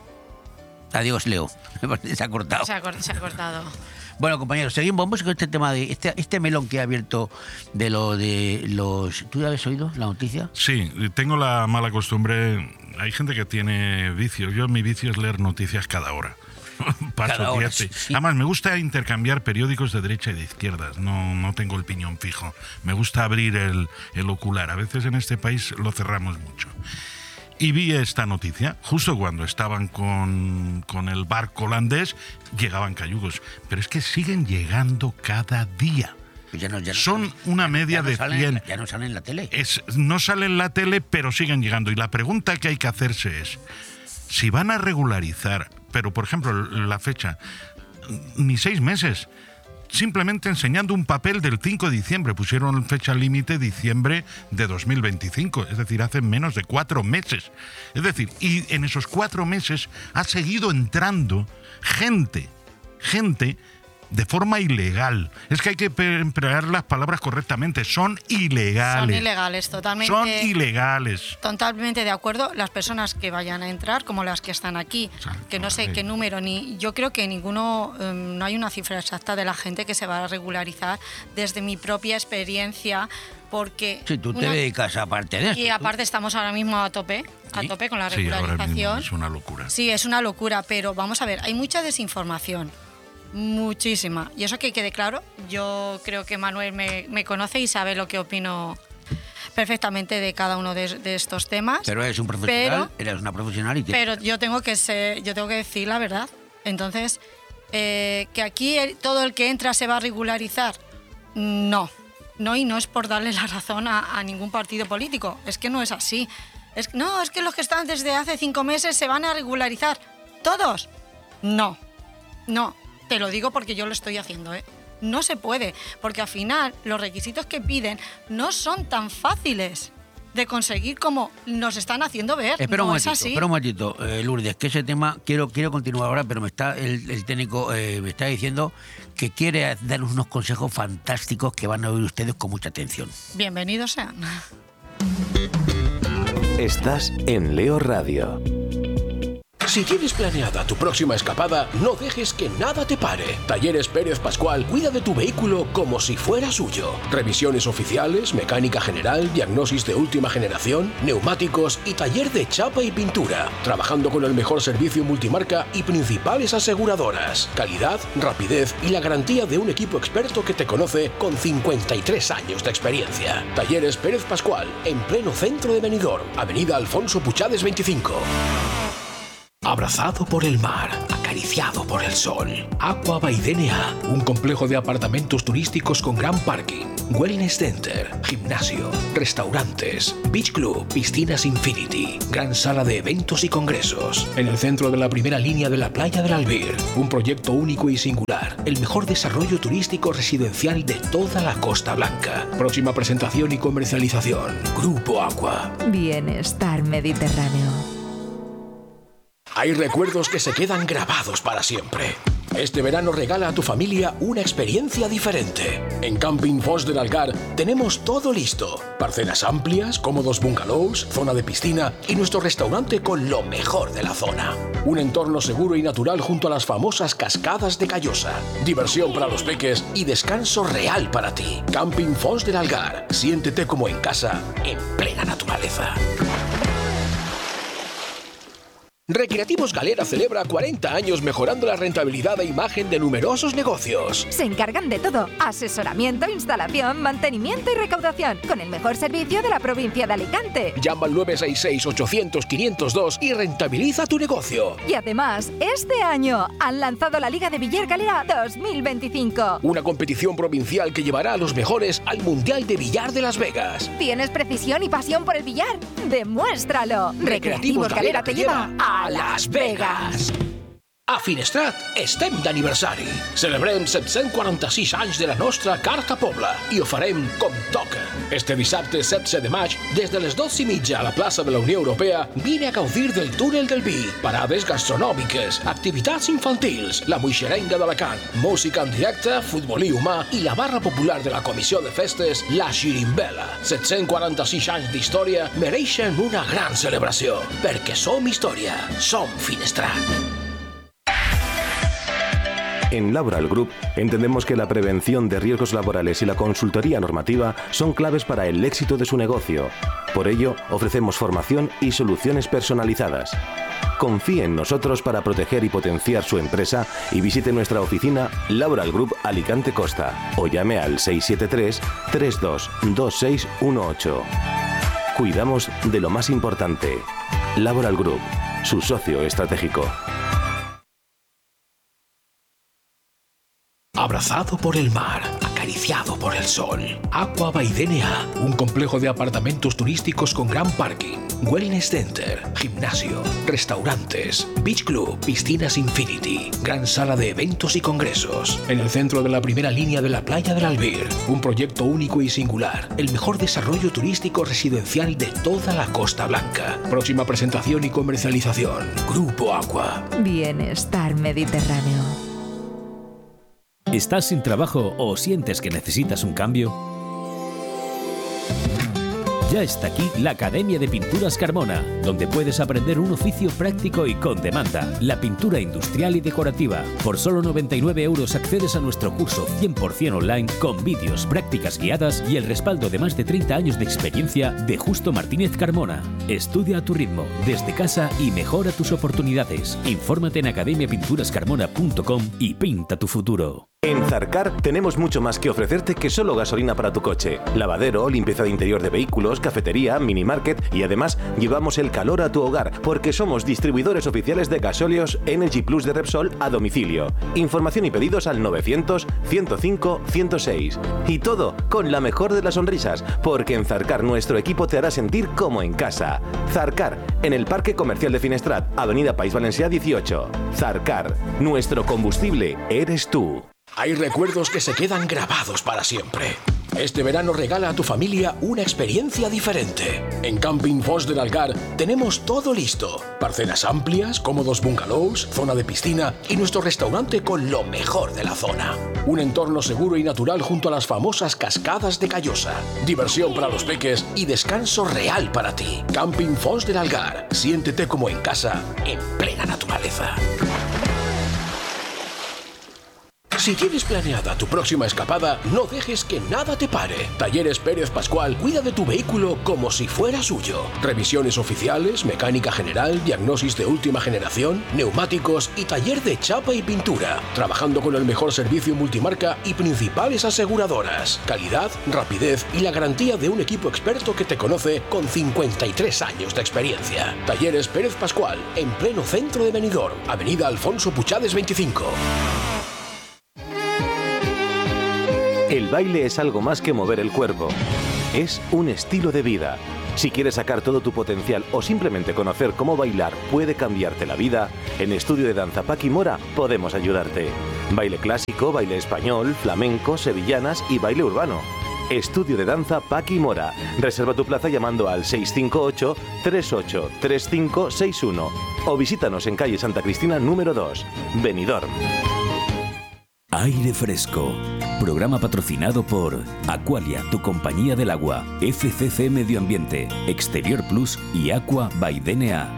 Adiós, Leo. Se ha cortado.
Se ha cortado.
Bueno, compañeros, seguimos. Vamos con este tema de este melón que ha abierto de los... ¿Tú ya habías oído la noticia?
Sí, tengo la mala costumbre. Hay gente que tiene vicios. Mi vicio es leer noticias cada hora. Paso
Cada hora,
10.
sí.
Además, me gusta intercambiar periódicos de derecha y de izquierdas. No tengo el piñón fijo. Me gusta abrir el ocular. A veces en este país lo cerramos mucho. Y vi esta noticia, justo cuando estaban con el barco holandés, llegaban cayugos. Pero es que siguen llegando cada día.
Pues ya no
Son una media de 100.
Ya no salen en la tele.
No sale en la tele, pero siguen llegando. Y la pregunta que hay que hacerse es, si van a regularizar, pero por ejemplo la fecha, ni 6 meses, simplemente enseñando un papel del 5 de diciembre, pusieron fecha límite diciembre de 2025, es decir, hace menos de 4 meses. Es decir, y en esos 4 meses ha seguido entrando gente de forma ilegal. Es que hay que emplear las palabras correctamente. Son ilegales.
Son ilegales, totalmente.
Son ilegales.
Totalmente de acuerdo. Las personas que vayan a entrar, como las que están aquí, que no sé qué número, ni yo creo que ninguno, no hay una cifra exacta de la gente que se va a regularizar desde mi propia experiencia, porque...
Si tú te dedicas aparte de esto.
Y aparte estamos ahora mismo a tope con la
Sí, ahora mismo
regularización.
es una locura.
Sí, es una locura, pero vamos a ver, hay mucha desinformación. Muchísima. Y eso que quede claro, yo creo que Manuel me conoce y sabe lo que opino perfectamente de cada uno de estos temas.
Pero eres un profesional, eres una profesional y
Pero yo tengo que decir la verdad. Entonces, que aquí todo el que entra se va a regularizar, no, y no es por darle la razón a ningún partido político, es que no es así. Es que los que están desde hace 5 meses se van a regularizar, ¿todos? No, te lo digo porque yo lo estoy haciendo, No se puede, porque al final los requisitos que piden no son tan fáciles. de conseguir como nos están haciendo ver.
Espera un
No
momentito, Lourdes, que ese tema quiero continuar ahora, pero el técnico me está diciendo que quiere darnos unos consejos fantásticos que van a oír ustedes con mucha atención.
Bienvenidos sean.
Estás en Leo Radio.
Si tienes planeada tu próxima escapada, no dejes que nada te pare. Talleres Pérez Pascual cuida de tu vehículo como si fuera suyo. Revisiones oficiales, mecánica general, diagnosis de última generación, neumáticos y taller de chapa y pintura. Trabajando con el mejor servicio multimarca y principales aseguradoras. Calidad, rapidez y la garantía de un equipo experto que te conoce con 53 años de experiencia. Talleres Pérez Pascual, en pleno centro de Benidorm, Avenida Alfonso Puchades 25. Abrazado por el mar, acariciado por el sol. Aqua by DNA, un complejo de apartamentos turísticos con gran parking, wellness center, gimnasio, restaurantes, beach club, piscinas infinity, gran sala de eventos y congresos. En el centro de la primera línea de la playa del Albir, un proyecto único y singular, el mejor desarrollo turístico residencial de toda la Costa Blanca. Próxima presentación y comercialización, Grupo Aqua.
Bienestar Mediterráneo.
Hay recuerdos que se quedan grabados para siempre. Este verano regala a tu familia una experiencia diferente. En Camping Fos del Algar tenemos todo listo. Parcelas amplias, cómodos bungalows, zona de piscina y nuestro restaurante con lo mejor de la zona. Un entorno seguro y natural junto a las famosas cascadas de Callosa. Diversión para los peques y descanso real para ti. Camping Fos del Algar. Siéntete como en casa, en plena naturaleza. Recreativos Galera celebra 40 años mejorando la rentabilidad e imagen de numerosos negocios.
Se encargan de todo: asesoramiento, instalación, mantenimiento y recaudación, con el mejor servicio de la provincia de Alicante.
Llama al 966-800-502 y rentabiliza tu negocio.
Y además, este año han lanzado la Liga de Billar Galera 2025.
Una competición provincial que llevará a los mejores al Mundial de Billar de Las Vegas.
¿Tienes precisión y pasión por el billar? ¡Demuéstralo! Recreativos Galera te lleva a Las Vegas.
A Finestrat estem d'aniversari. Celebrem 746 anys de la nostra Carta Pobla i ho farem com toca. Este dissabte 16 de maig, des de les 12:30 a la plaça de la Unió Europea, vine a gaudir del túnel del vi, parades gastronòmiques, activitats infantils, la moixerenga d'Alacant, música en directe, futbolí humà i la barra popular de la Comissió de Festes, la Xirimbela. 746 anys d'història mereixen una gran celebració, perquè som història, som Finestrat.
En Laboral Group entendemos que la prevención de riesgos laborales y la consultoría normativa son claves para el éxito de su negocio. Por ello, ofrecemos formación y soluciones personalizadas. Confíe en nosotros para proteger y potenciar su empresa y visite nuestra oficina Laboral Group Alicante Costa o llame al 673-322618. Cuidamos de lo más importante. Laboral Group, su socio estratégico.
Abrazado por el mar, acariciado por el sol. Aqua by DNA, un complejo de apartamentos turísticos con gran parking, wellness center, gimnasio, restaurantes, beach club, piscinas infinity, gran sala de eventos y congresos. En el centro de la primera línea de la playa del Albir, un proyecto único y singular, el mejor desarrollo turístico residencial de toda la Costa Blanca. Próxima presentación y comercialización, Grupo Aqua.
Bienestar Mediterráneo.
¿Estás sin trabajo o sientes que necesitas un cambio? Ya está aquí la Academia de Pinturas Carmona, donde puedes aprender un oficio práctico y con demanda, la pintura industrial y decorativa. Por solo 99 € accedes a nuestro curso 100% online con vídeos, prácticas guiadas y el respaldo de más de 30 años de experiencia de Justo Martínez Carmona. Estudia a tu ritmo, desde casa y mejora tus oportunidades. Infórmate en academiapinturascarmona.com y pinta tu futuro.
En Zarcar tenemos mucho más que ofrecerte que solo gasolina para tu coche. Lavadero, limpieza de interior de vehículos, cafetería, minimarket y además llevamos el calor a tu hogar porque somos distribuidores oficiales de gasóleos Energy Plus de Repsol a domicilio. Información y pedidos al 900 105 106. Y todo con la mejor de las sonrisas, porque en Zarcar nuestro equipo te hará sentir como en casa. Zarcar, en el Parque Comercial de Finestrat, Avenida País Valencià 18. Zarcar, nuestro combustible eres tú.
Hay recuerdos que se quedan grabados para siempre. Este verano regala a tu familia una experiencia diferente. En Camping Fos del Algar tenemos todo listo. Parcelas amplias, cómodos bungalows, zona de piscina y nuestro restaurante con lo mejor de la zona. Un entorno seguro y natural junto a las famosas cascadas de Callosa. Diversión para los peques y descanso real para ti. Camping Fos del Algar. Siéntete como en casa, en plena naturaleza. Si tienes planeada tu próxima escapada, no dejes que nada te pare. Talleres Pérez Pascual cuida de tu vehículo como si fuera suyo. Revisiones oficiales, mecánica general, diagnosis de última generación, neumáticos y taller de chapa y pintura. Trabajando con el mejor servicio multimarca y principales aseguradoras. Calidad, rapidez y la garantía de un equipo experto que te conoce con 53 años de experiencia. Talleres Pérez Pascual, en pleno centro de Benidorm, Avenida Alfonso Puchades 25.
El baile es algo más que mover el cuerpo. Es un estilo de vida. Si quieres sacar todo tu potencial o simplemente conocer cómo bailar puede cambiarte la vida, en Estudio de Danza Paqui Mora podemos ayudarte. Baile clásico, baile español, flamenco, sevillanas y baile urbano. Estudio de Danza Paqui Mora. Reserva tu plaza llamando al 658-383561 o visítanos en calle Santa Cristina número 2, Benidorm.
Aire Fresco. Programa patrocinado por Aqualia, tu compañía del agua, FCC Medio Ambiente, Exterior Plus y Aqua by DNA.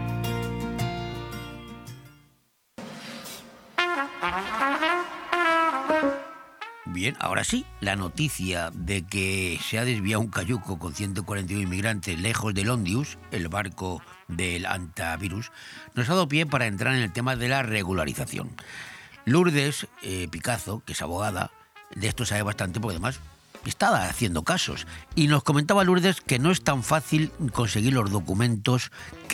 Bien, ahora sí, la noticia de que se ha desviado un cayuco con 141 inmigrantes lejos del Ondius, el barco del antivirus, nos ha dado pie para entrar en el tema de la regularización. Lourdes Picazo, que es abogada, de esto sabe bastante porque además está haciendo casos. Y nos comentaba Lourdes que no es tan fácil conseguir los documentos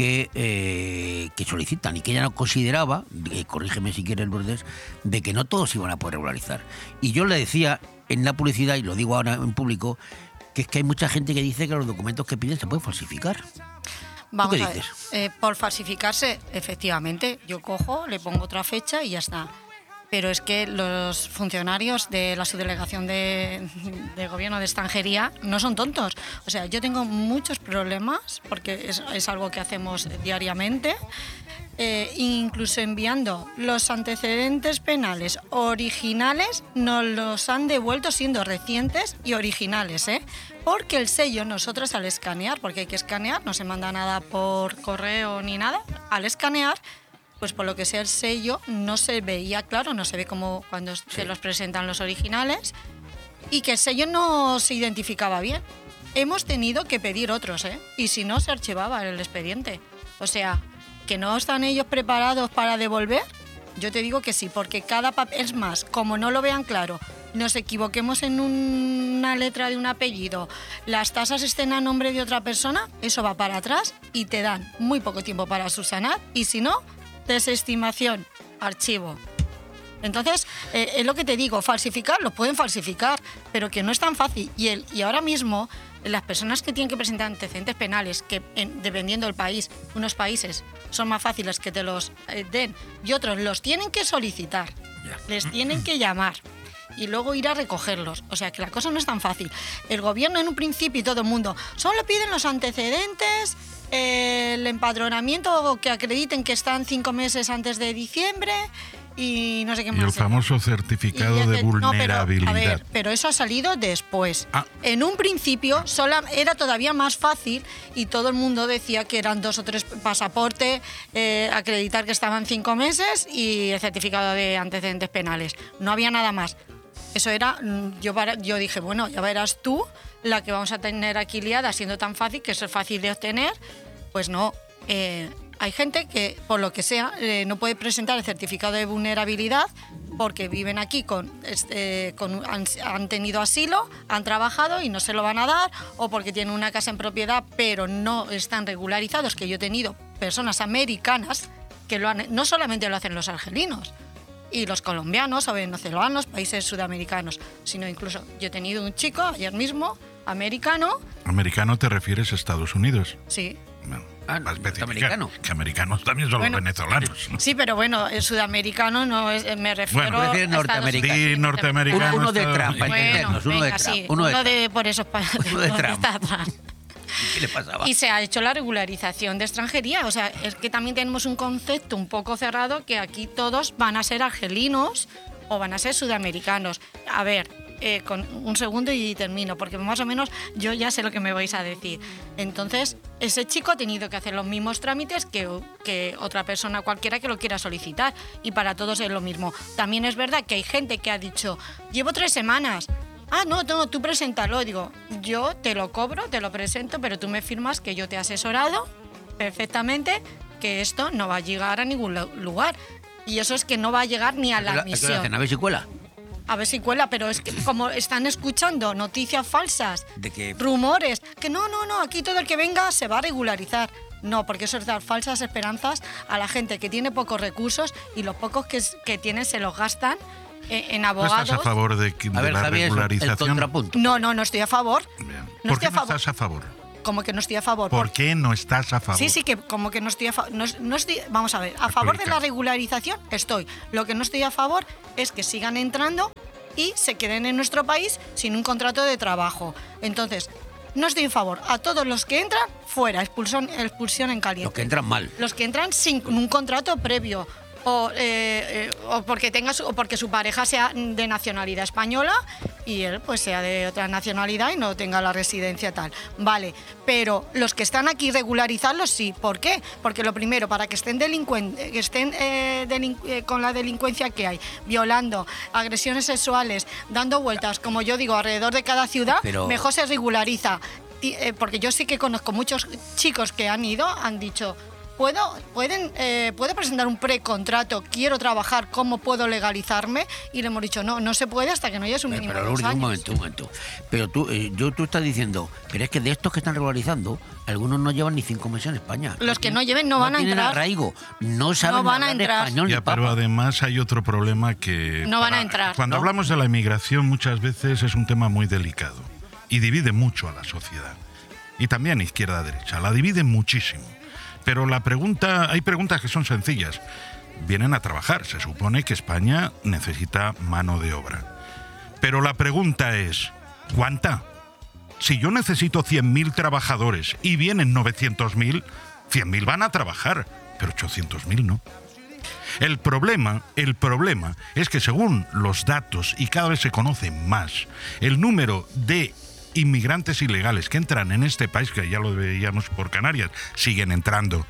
que solicitan y que ella no consideraba, corrígeme si quieres Lourdes, de que no todos iban a poder regularizar. Y yo le decía en la publicidad, y lo digo ahora en público, que es que hay mucha gente que dice que los documentos que piden se pueden falsificar.
Vamos
¿Tú qué
a
dices?
ver, por falsificarse, efectivamente, yo cojo, le pongo otra fecha y ya está. Pero es que los funcionarios de la subdelegación de gobierno de extranjería no son tontos. O sea, yo tengo muchos problemas, porque es algo que hacemos diariamente, incluso enviando los antecedentes penales originales, nos los han devuelto siendo recientes y originales, porque el sello, nosotros al escanear, porque hay que escanear, no se manda nada por correo ni nada, al escanear, pues por lo que sea el sello no se veía claro, no se ve como cuando se los presentan los originales, y que el sello no se identificaba bien. Hemos tenido que pedir otros, y si no se archivaba el expediente. O sea, que no están ellos preparados para devolver, yo te digo que sí, porque cada papel, es más, como no lo vean claro, nos equivoquemos en una letra de un apellido, las tasas estén a nombre de otra persona, eso va para atrás y te dan muy poco tiempo para subsanar, y si no, desestimación, archivo. Entonces, es lo que te digo, falsificar, lo pueden falsificar, pero que no es tan fácil. Y ahora mismo, las personas que tienen que presentar antecedentes penales, que dependiendo del país, unos países son más fáciles que te los den y otros los tienen que solicitar, les tienen que llamar y luego ir a recogerlos. O sea, que la cosa no es tan fácil. El gobierno en un principio y todo el mundo, solo piden los antecedentes, el empadronamiento que acrediten que están 5 meses antes de diciembre y no sé qué más.
Y el famoso certificado de vulnerabilidad.
No, pero eso ha salido después. En un principio era todavía más fácil y todo el mundo decía que eran 2 o 3 pasaportes, acreditar que estaban 5 meses y el certificado de antecedentes penales. No había nada más. Eso era, yo dije, bueno, ya verás tú la que vamos a tener aquí liada, siendo tan fácil, que eso es fácil de obtener. Pues no, hay gente que, por lo que sea, no puede presentar el certificado de vulnerabilidad porque viven aquí, han tenido asilo, han trabajado y no se lo van a dar, o porque tienen una casa en propiedad pero no están regularizados, que yo he tenido personas americanas que no solamente lo hacen los argelinos y los colombianos o venezolanos, países sudamericanos, sino incluso yo he tenido un chico ayer mismo, americano.
¿Americano te refieres a Estados Unidos?
Sí.
No. para especificar,
americano.
que americanos también son los venezolanos.
Sí, pero bueno, el sudamericano no es, me refiero a
norteamericano.
Sí, norteamericano.
Uno de Trump,
uno de por esos
uno de Trump.
¿Qué le pasaba? Y se ha hecho la regularización de extranjería. O sea, es que también tenemos un concepto un poco cerrado que aquí todos van a ser argelinos o van a ser sudamericanos. A ver, con un segundo y termino, porque más o menos yo ya sé lo que me vais a decir. Entonces, ese chico ha tenido que hacer los mismos trámites que otra persona cualquiera que lo quiera solicitar. Y para todos es lo mismo. También es verdad que hay gente que ha dicho, llevo 3 semanas. Ah, no, tú preséntalo. Digo, yo te lo cobro, te lo presento, pero tú me firmas que yo te he asesorado perfectamente que esto no va a llegar a ningún lugar. Y eso es que no va a llegar ni a la admisión.
A ver si cuela.
A ver si cuela, pero es que como están escuchando noticias falsas,
de que
rumores, que no, aquí todo el que venga se va a regularizar. No, porque eso es dar falsas esperanzas a la gente que tiene pocos recursos y los pocos que tienen se los gastan en abogados.
¿Estás a favor de la
Javier,
regularización?
No estoy a favor.
Bien.
No
¿Por qué
estoy
no estás a favor?
Como que no estoy a favor.
¿Por qué no estás a favor?
Sí, que como que no estoy a favor. No estoy, vamos a ver, a favor de la regularización estoy. Lo que no estoy a favor es que sigan entrando y se queden en nuestro país sin un contrato de trabajo. Entonces, no estoy a favor. A todos los que entran, fuera, expulsión en caliente.
Los que entran mal.
Los que entran sin un contrato previo. O porque su pareja sea de nacionalidad española y él pues sea de otra nacionalidad y no tenga la residencia tal. Vale, pero los que están aquí regularizarlos sí. ¿Por qué? Porque lo primero, para que estén con la delincuencia que hay, violando, agresiones sexuales, dando vueltas, como yo digo, alrededor de cada ciudad, mejor se regulariza. Porque yo sí que conozco muchos chicos que han ido, han dicho... ¿Puedo presentar un precontrato? Quiero trabajar, ¿cómo puedo legalizarme? Y le hemos dicho, no se puede hasta que no hayas un mínimo de 2 años.
Un momento. Pero tú estás diciendo, pero es que de estos que están regularizando, algunos no llevan ni 5 meses en España.
Los que no lleven no van a entrar.
Arraigo, no saben
van a entrar.
Español.
Ya, pero además hay otro problema que...
No van a entrar.
Cuando hablamos de la inmigración muchas veces es un tema muy delicado y divide mucho a la sociedad. Y también izquierda-derecha, la divide muchísimo. Pero hay preguntas que son sencillas. Vienen a trabajar, se supone que España necesita mano de obra. Pero la pregunta es, ¿cuánta? Si yo necesito 100.000 trabajadores y vienen 900.000, 100.000 van a trabajar, pero 800.000 no. El problema es que según los datos, y cada vez se conoce más, el número de inmigrantes ilegales que entran en este país, que ya lo veíamos por Canarias, siguen entrando.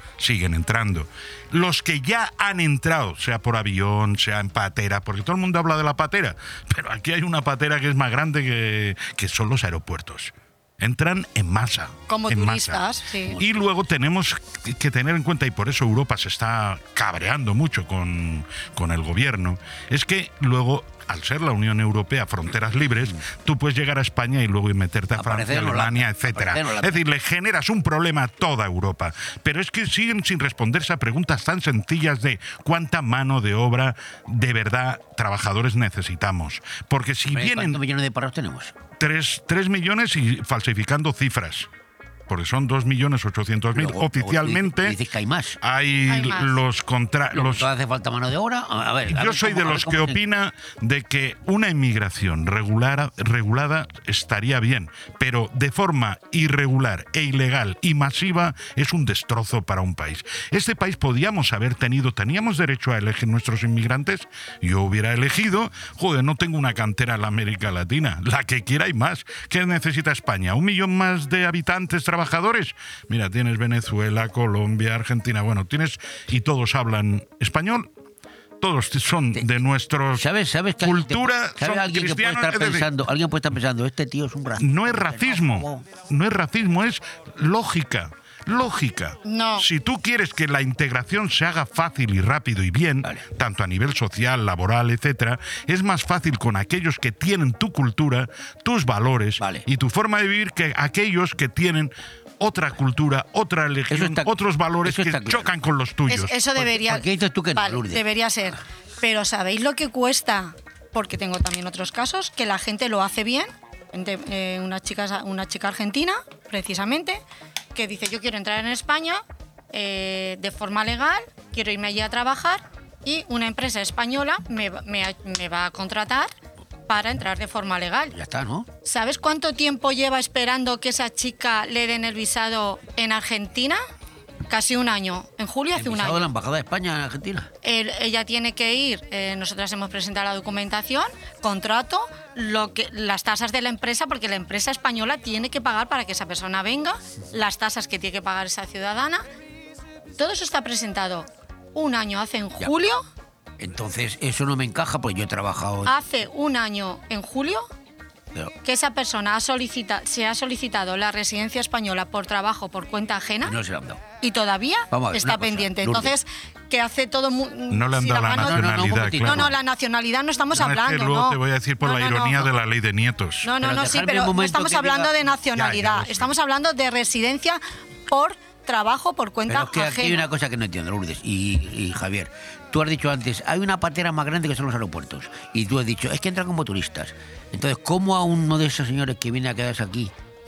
Los que ya han entrado, sea por avión, sea en patera, porque todo el mundo habla de la patera, pero aquí hay una patera que es más grande que son los aeropuertos. Entran en masa.
Como turistas, sí.
Y luego tenemos que tener en cuenta, y por eso Europa se está cabreando mucho con el gobierno, es que luego, al ser la Unión Europea fronteras libres, tú puedes llegar a España y luego meterte a Francia, Alemania, etcétera. Es decir, le generas un problema a toda Europa. Pero es que siguen sin responderse a preguntas tan sencillas de cuánta mano de obra de verdad trabajadores necesitamos. Porque si vienen...
¿Cuántos millones de parados tenemos?
3 millones y falsificando cifras. Porque son 2.800.000. Oficialmente
dices que hay más.
Hay los contratos.
¿Hace falta mano de obra?
Yo soy de los que opina de que una inmigración regulada estaría bien, pero de forma irregular e ilegal y masiva es un destrozo para un país. Este país teníamos derecho a elegir nuestros inmigrantes. Yo hubiera elegido, no tengo una cantera en la América Latina, la que quiera y más. ¿Qué necesita España? 1 millón más de habitantes trabajadores. Mira, tienes Venezuela, Colombia, Argentina, y todos hablan español. Todos son de nuestra cultura, son cristianos.
Alguien puede estar pensando, este tío es un racista.
No es racismo, es lógica.
No.
Si tú quieres que la integración se haga fácil y rápido y bien, tanto a nivel social, laboral, etcétera, es más fácil con aquellos que tienen tu cultura, tus valores y tu forma de vivir que aquellos que tienen otra cultura, otra religión, otros valores que chocan con los tuyos.
Eso debería...
¿Por qué dices tú que no, Lourdes?
Debería ser. Pero ¿sabéis lo que cuesta? Porque tengo también otros casos que la gente lo hace bien. Una chica argentina, precisamente, que dice, yo quiero entrar en España, de forma legal, quiero irme allí a trabajar y una empresa española me va a contratar para entrar de forma legal.
Ya está, ¿no?
¿Sabes cuánto tiempo lleva esperando que esa chica le den el visado en Argentina? Casi un año. En julio hace un año.
de la Embajada de España en Argentina.
Ella tiene que ir, nosotras hemos presentado la documentación, contrato, las tasas de la empresa, porque la empresa española tiene que pagar para que esa persona venga, las tasas que tiene que pagar esa ciudadana. Todo eso está presentado un año hace en julio.
Entonces, eso no me encaja, pues yo he trabajado...
Hace un año en julio...
Pero,
que esa persona se ha solicitado la residencia española por trabajo por cuenta ajena
no se la han dado.
Y todavía está pendiente.
Lourdes.
Entonces, ¿qué hace todo
No le han dado la nacionalidad, claro.
No, la nacionalidad no estamos hablando.
Es que luego te voy a decir por la ironía de la ley de nietos.
Pero no estamos hablando de nacionalidad. Estamos hablando de residencia por trabajo por cuenta ajena.
Pero es que aquí hay una cosa que no entiendo, Lourdes y Javier. Tú has dicho antes, hay una patera más grande que son los aeropuertos. Y tú has dicho, es que entran como turistas. Entonces, ¿cómo a uno de esos señores que viene a quedarse aquí,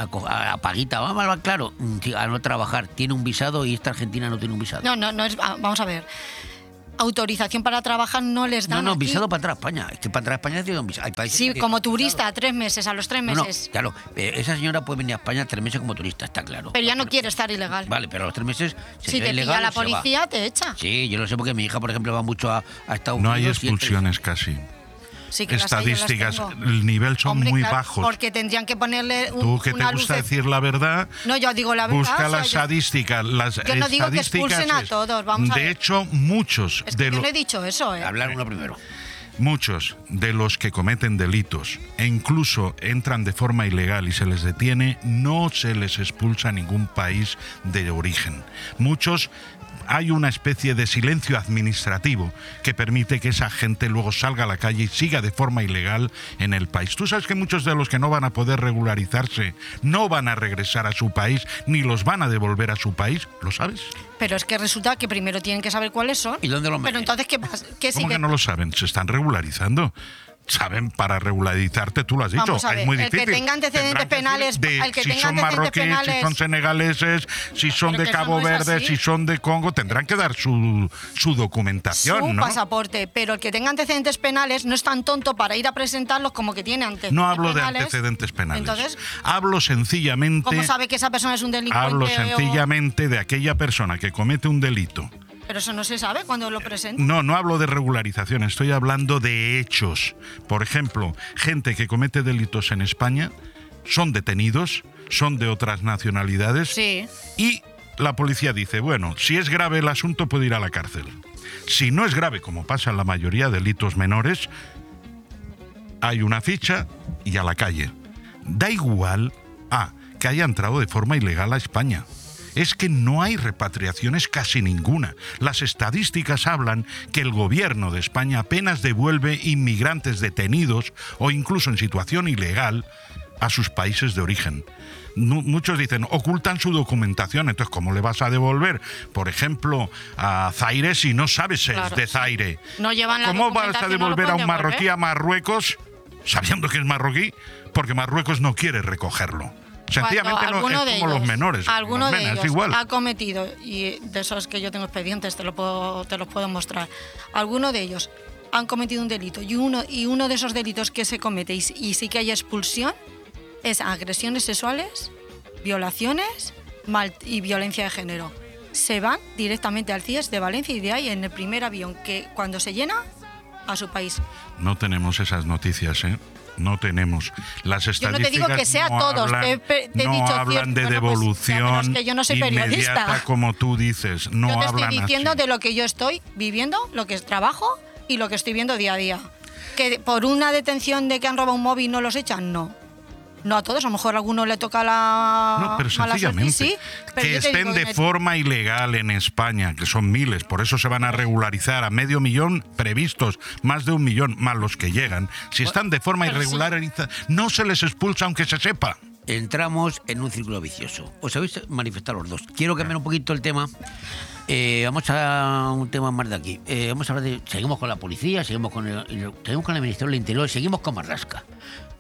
a paguita, claro, a no trabajar, tiene un visado y esta Argentina no tiene un visado?
No es... Vamos a ver. Autorización para trabajar no les dan.
No, visado para entrar a España. Es que para entrar a España tiene un visado.
Sí, como turista, 3 meses, a los 3 meses.
No, claro, esa señora puede venir a España 3 meses como turista, está claro.
Pero ya no quiere estar ilegal.
Vale, pero a los 3 meses
si te pilla la policía, te echa.
Sí, yo lo sé porque mi hija, por ejemplo, va mucho a Estados Unidos.
No hay expulsiones casi.
Sí, que
estadísticas, el nivel son muy bajos.
Porque tendrían que ponerle
Tú que te gusta decir la verdad.
No, yo digo la verdad.
Busca las estadísticas.
Yo no digo que expulsen a todos, vamos a ver.
De hecho, muchos
de los... yo no he dicho eso,
Hablar uno primero.
Muchos de los que cometen delitos e incluso entran de forma ilegal y se les detiene, no se les expulsa a ningún país de origen. Muchos... Hay una especie de silencio administrativo que permite que esa gente luego salga a la calle y siga de forma ilegal en el país. Tú sabes que muchos de los que no van a poder regularizarse no van a regresar a su país ni los van a devolver a su país, ¿lo sabes?
Pero es que resulta que primero tienen que saber cuáles son.
¿Y dónde lo meten?
Pero entonces, ¿qué pasa?
¿Cómo que no lo saben? Se están regularizando. Saben, para regularizarte, tú lo has dicho, es muy difícil.
El que tenga antecedentes penales,
si son marroquíes, si son senegaleses, si son de Cabo Verde, si son de Congo, tendrán que dar su documentación,
su pasaporte, pero el que tenga antecedentes penales no es tan tonto para ir a presentarlos como que tiene antecedentes
penales. No hablo
penales.
de antecedentes penales.
Entonces,
hablo sencillamente...
¿cómo sabe que esa persona es un delincuente?
Hablo sencillamente de aquella persona que comete un delito.
Pero eso no se sabe cuando lo presenta.
No hablo de regularización, estoy hablando de hechos. Por ejemplo, gente que comete delitos en España son detenidos, son de otras nacionalidades.
Sí.
Y la policía dice, bueno, si es grave el asunto puede ir a la cárcel. Si no es grave, como pasa en la mayoría de delitos menores, hay una ficha y a la calle. Da igual que haya entrado de forma ilegal a España. Es que no hay repatriaciones casi ninguna. Las estadísticas hablan que el gobierno de España apenas devuelve inmigrantes detenidos o incluso en situación ilegal a sus países de origen. Muchos dicen, ocultan su documentación, entonces ¿cómo le vas a devolver, por ejemplo, a Zaire si no sabes si es de Zaire?
No llevan la
¿Cómo vas a devolver a un marroquí a Marruecos sabiendo que es marroquí? Porque Marruecos no quiere recogerlo. Sencillamente no, es como los menores.
Alguno de ellos
igual.
ha cometido, y de esos que yo tengo expedientes te los puedo mostrar, alguno de ellos han cometido un delito y uno de esos delitos que se comete y sí que hay expulsión es agresiones sexuales, violaciones y violencia de género. Se van directamente al CIES de Valencia y de ahí en el primer avión que cuando se llena a su país.
No tenemos esas noticias, ¿eh? No tenemos. Las estadísticas
yo no te digo que sea
no
todos,
hablan,
te he dicho
hablan de devolución
es que yo no soy periodista.
Inmediata, como tú dices. No
yo te
hablan
estoy diciendo
así.
De lo que yo estoy viviendo, lo que trabajo y lo que estoy viendo día a día. Que por una detención de que han robado un móvil no los echan, no. No a todos, a lo mejor a alguno le toca la
No, pero
mala
sencillamente,
suerte, sí, pero
que estén de forma ilegal en España, que son miles, por eso se van a regularizar a 500.000 previstos, más de 1 millón, más los que llegan. Si están de forma irregular, no se les expulsa aunque se sepa.
Entramos en un círculo vicioso. Os habéis manifestado los dos. Quiero cambiar un poquito el tema. Vamos a un tema más de aquí. Vamos a hablar seguimos con la policía, seguimos con el Ministerio del Interior, seguimos con Marlaska.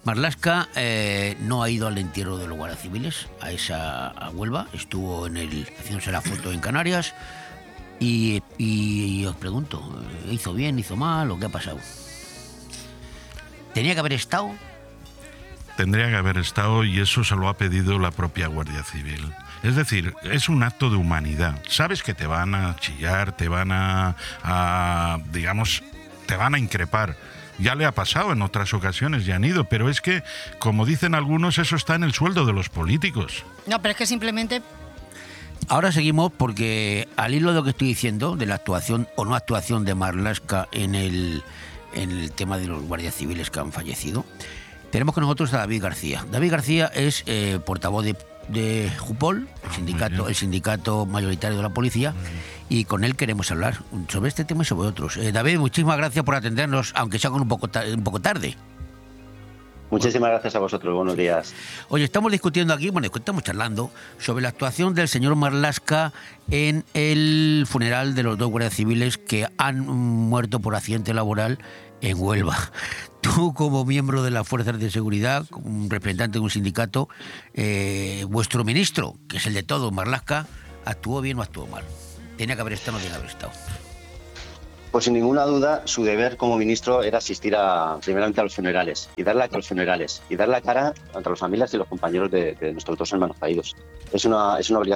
Marlaska no ha ido al entierro de los guardias civiles, a Huelva, estuvo haciéndose la foto en Canarias y os pregunto, ¿hizo bien, hizo mal o qué ha pasado? ¿Tenía que haber estado?
Tendría que haber estado y eso se lo ha pedido la propia Guardia Civil. Es decir, es un acto de humanidad. Sabes que te van a chillar, te van digamos, te van a increpar. Ya le ha pasado en otras ocasiones, ya han ido, pero es que, como dicen algunos, eso está en el sueldo de los políticos.
No, pero es que simplemente...
Ahora seguimos porque, al hilo de lo que estoy diciendo, de la actuación o no actuación de Marlaska en el tema de los guardias civiles que han fallecido, tenemos con nosotros a David García. David García es portavoz de Jupol, el sindicato mayoritario de la policía, y con él queremos hablar sobre este tema y sobre otros. David, muchísimas gracias por atendernos, aunque sea con un poco tarde.
Muchísimas gracias a vosotros, buenos días.
Oye, estamos discutiendo aquí, estamos charlando sobre la actuación del señor Marlaska en el funeral de los 2 guardias civiles que han muerto por accidente laboral en Huelva. Tú, como miembro de las fuerzas de seguridad, como un representante de un sindicato, vuestro ministro, que es el de todos, Marlaska, ¿actuó bien o actuó mal? ¿Tenía que haber estado o no tenía que haber estado?
Pues sin ninguna duda, su deber como ministro era asistir primeramente a los funerales y dar la cara ante las familias y los compañeros de nuestros 2 hermanos caídos. Es una obligación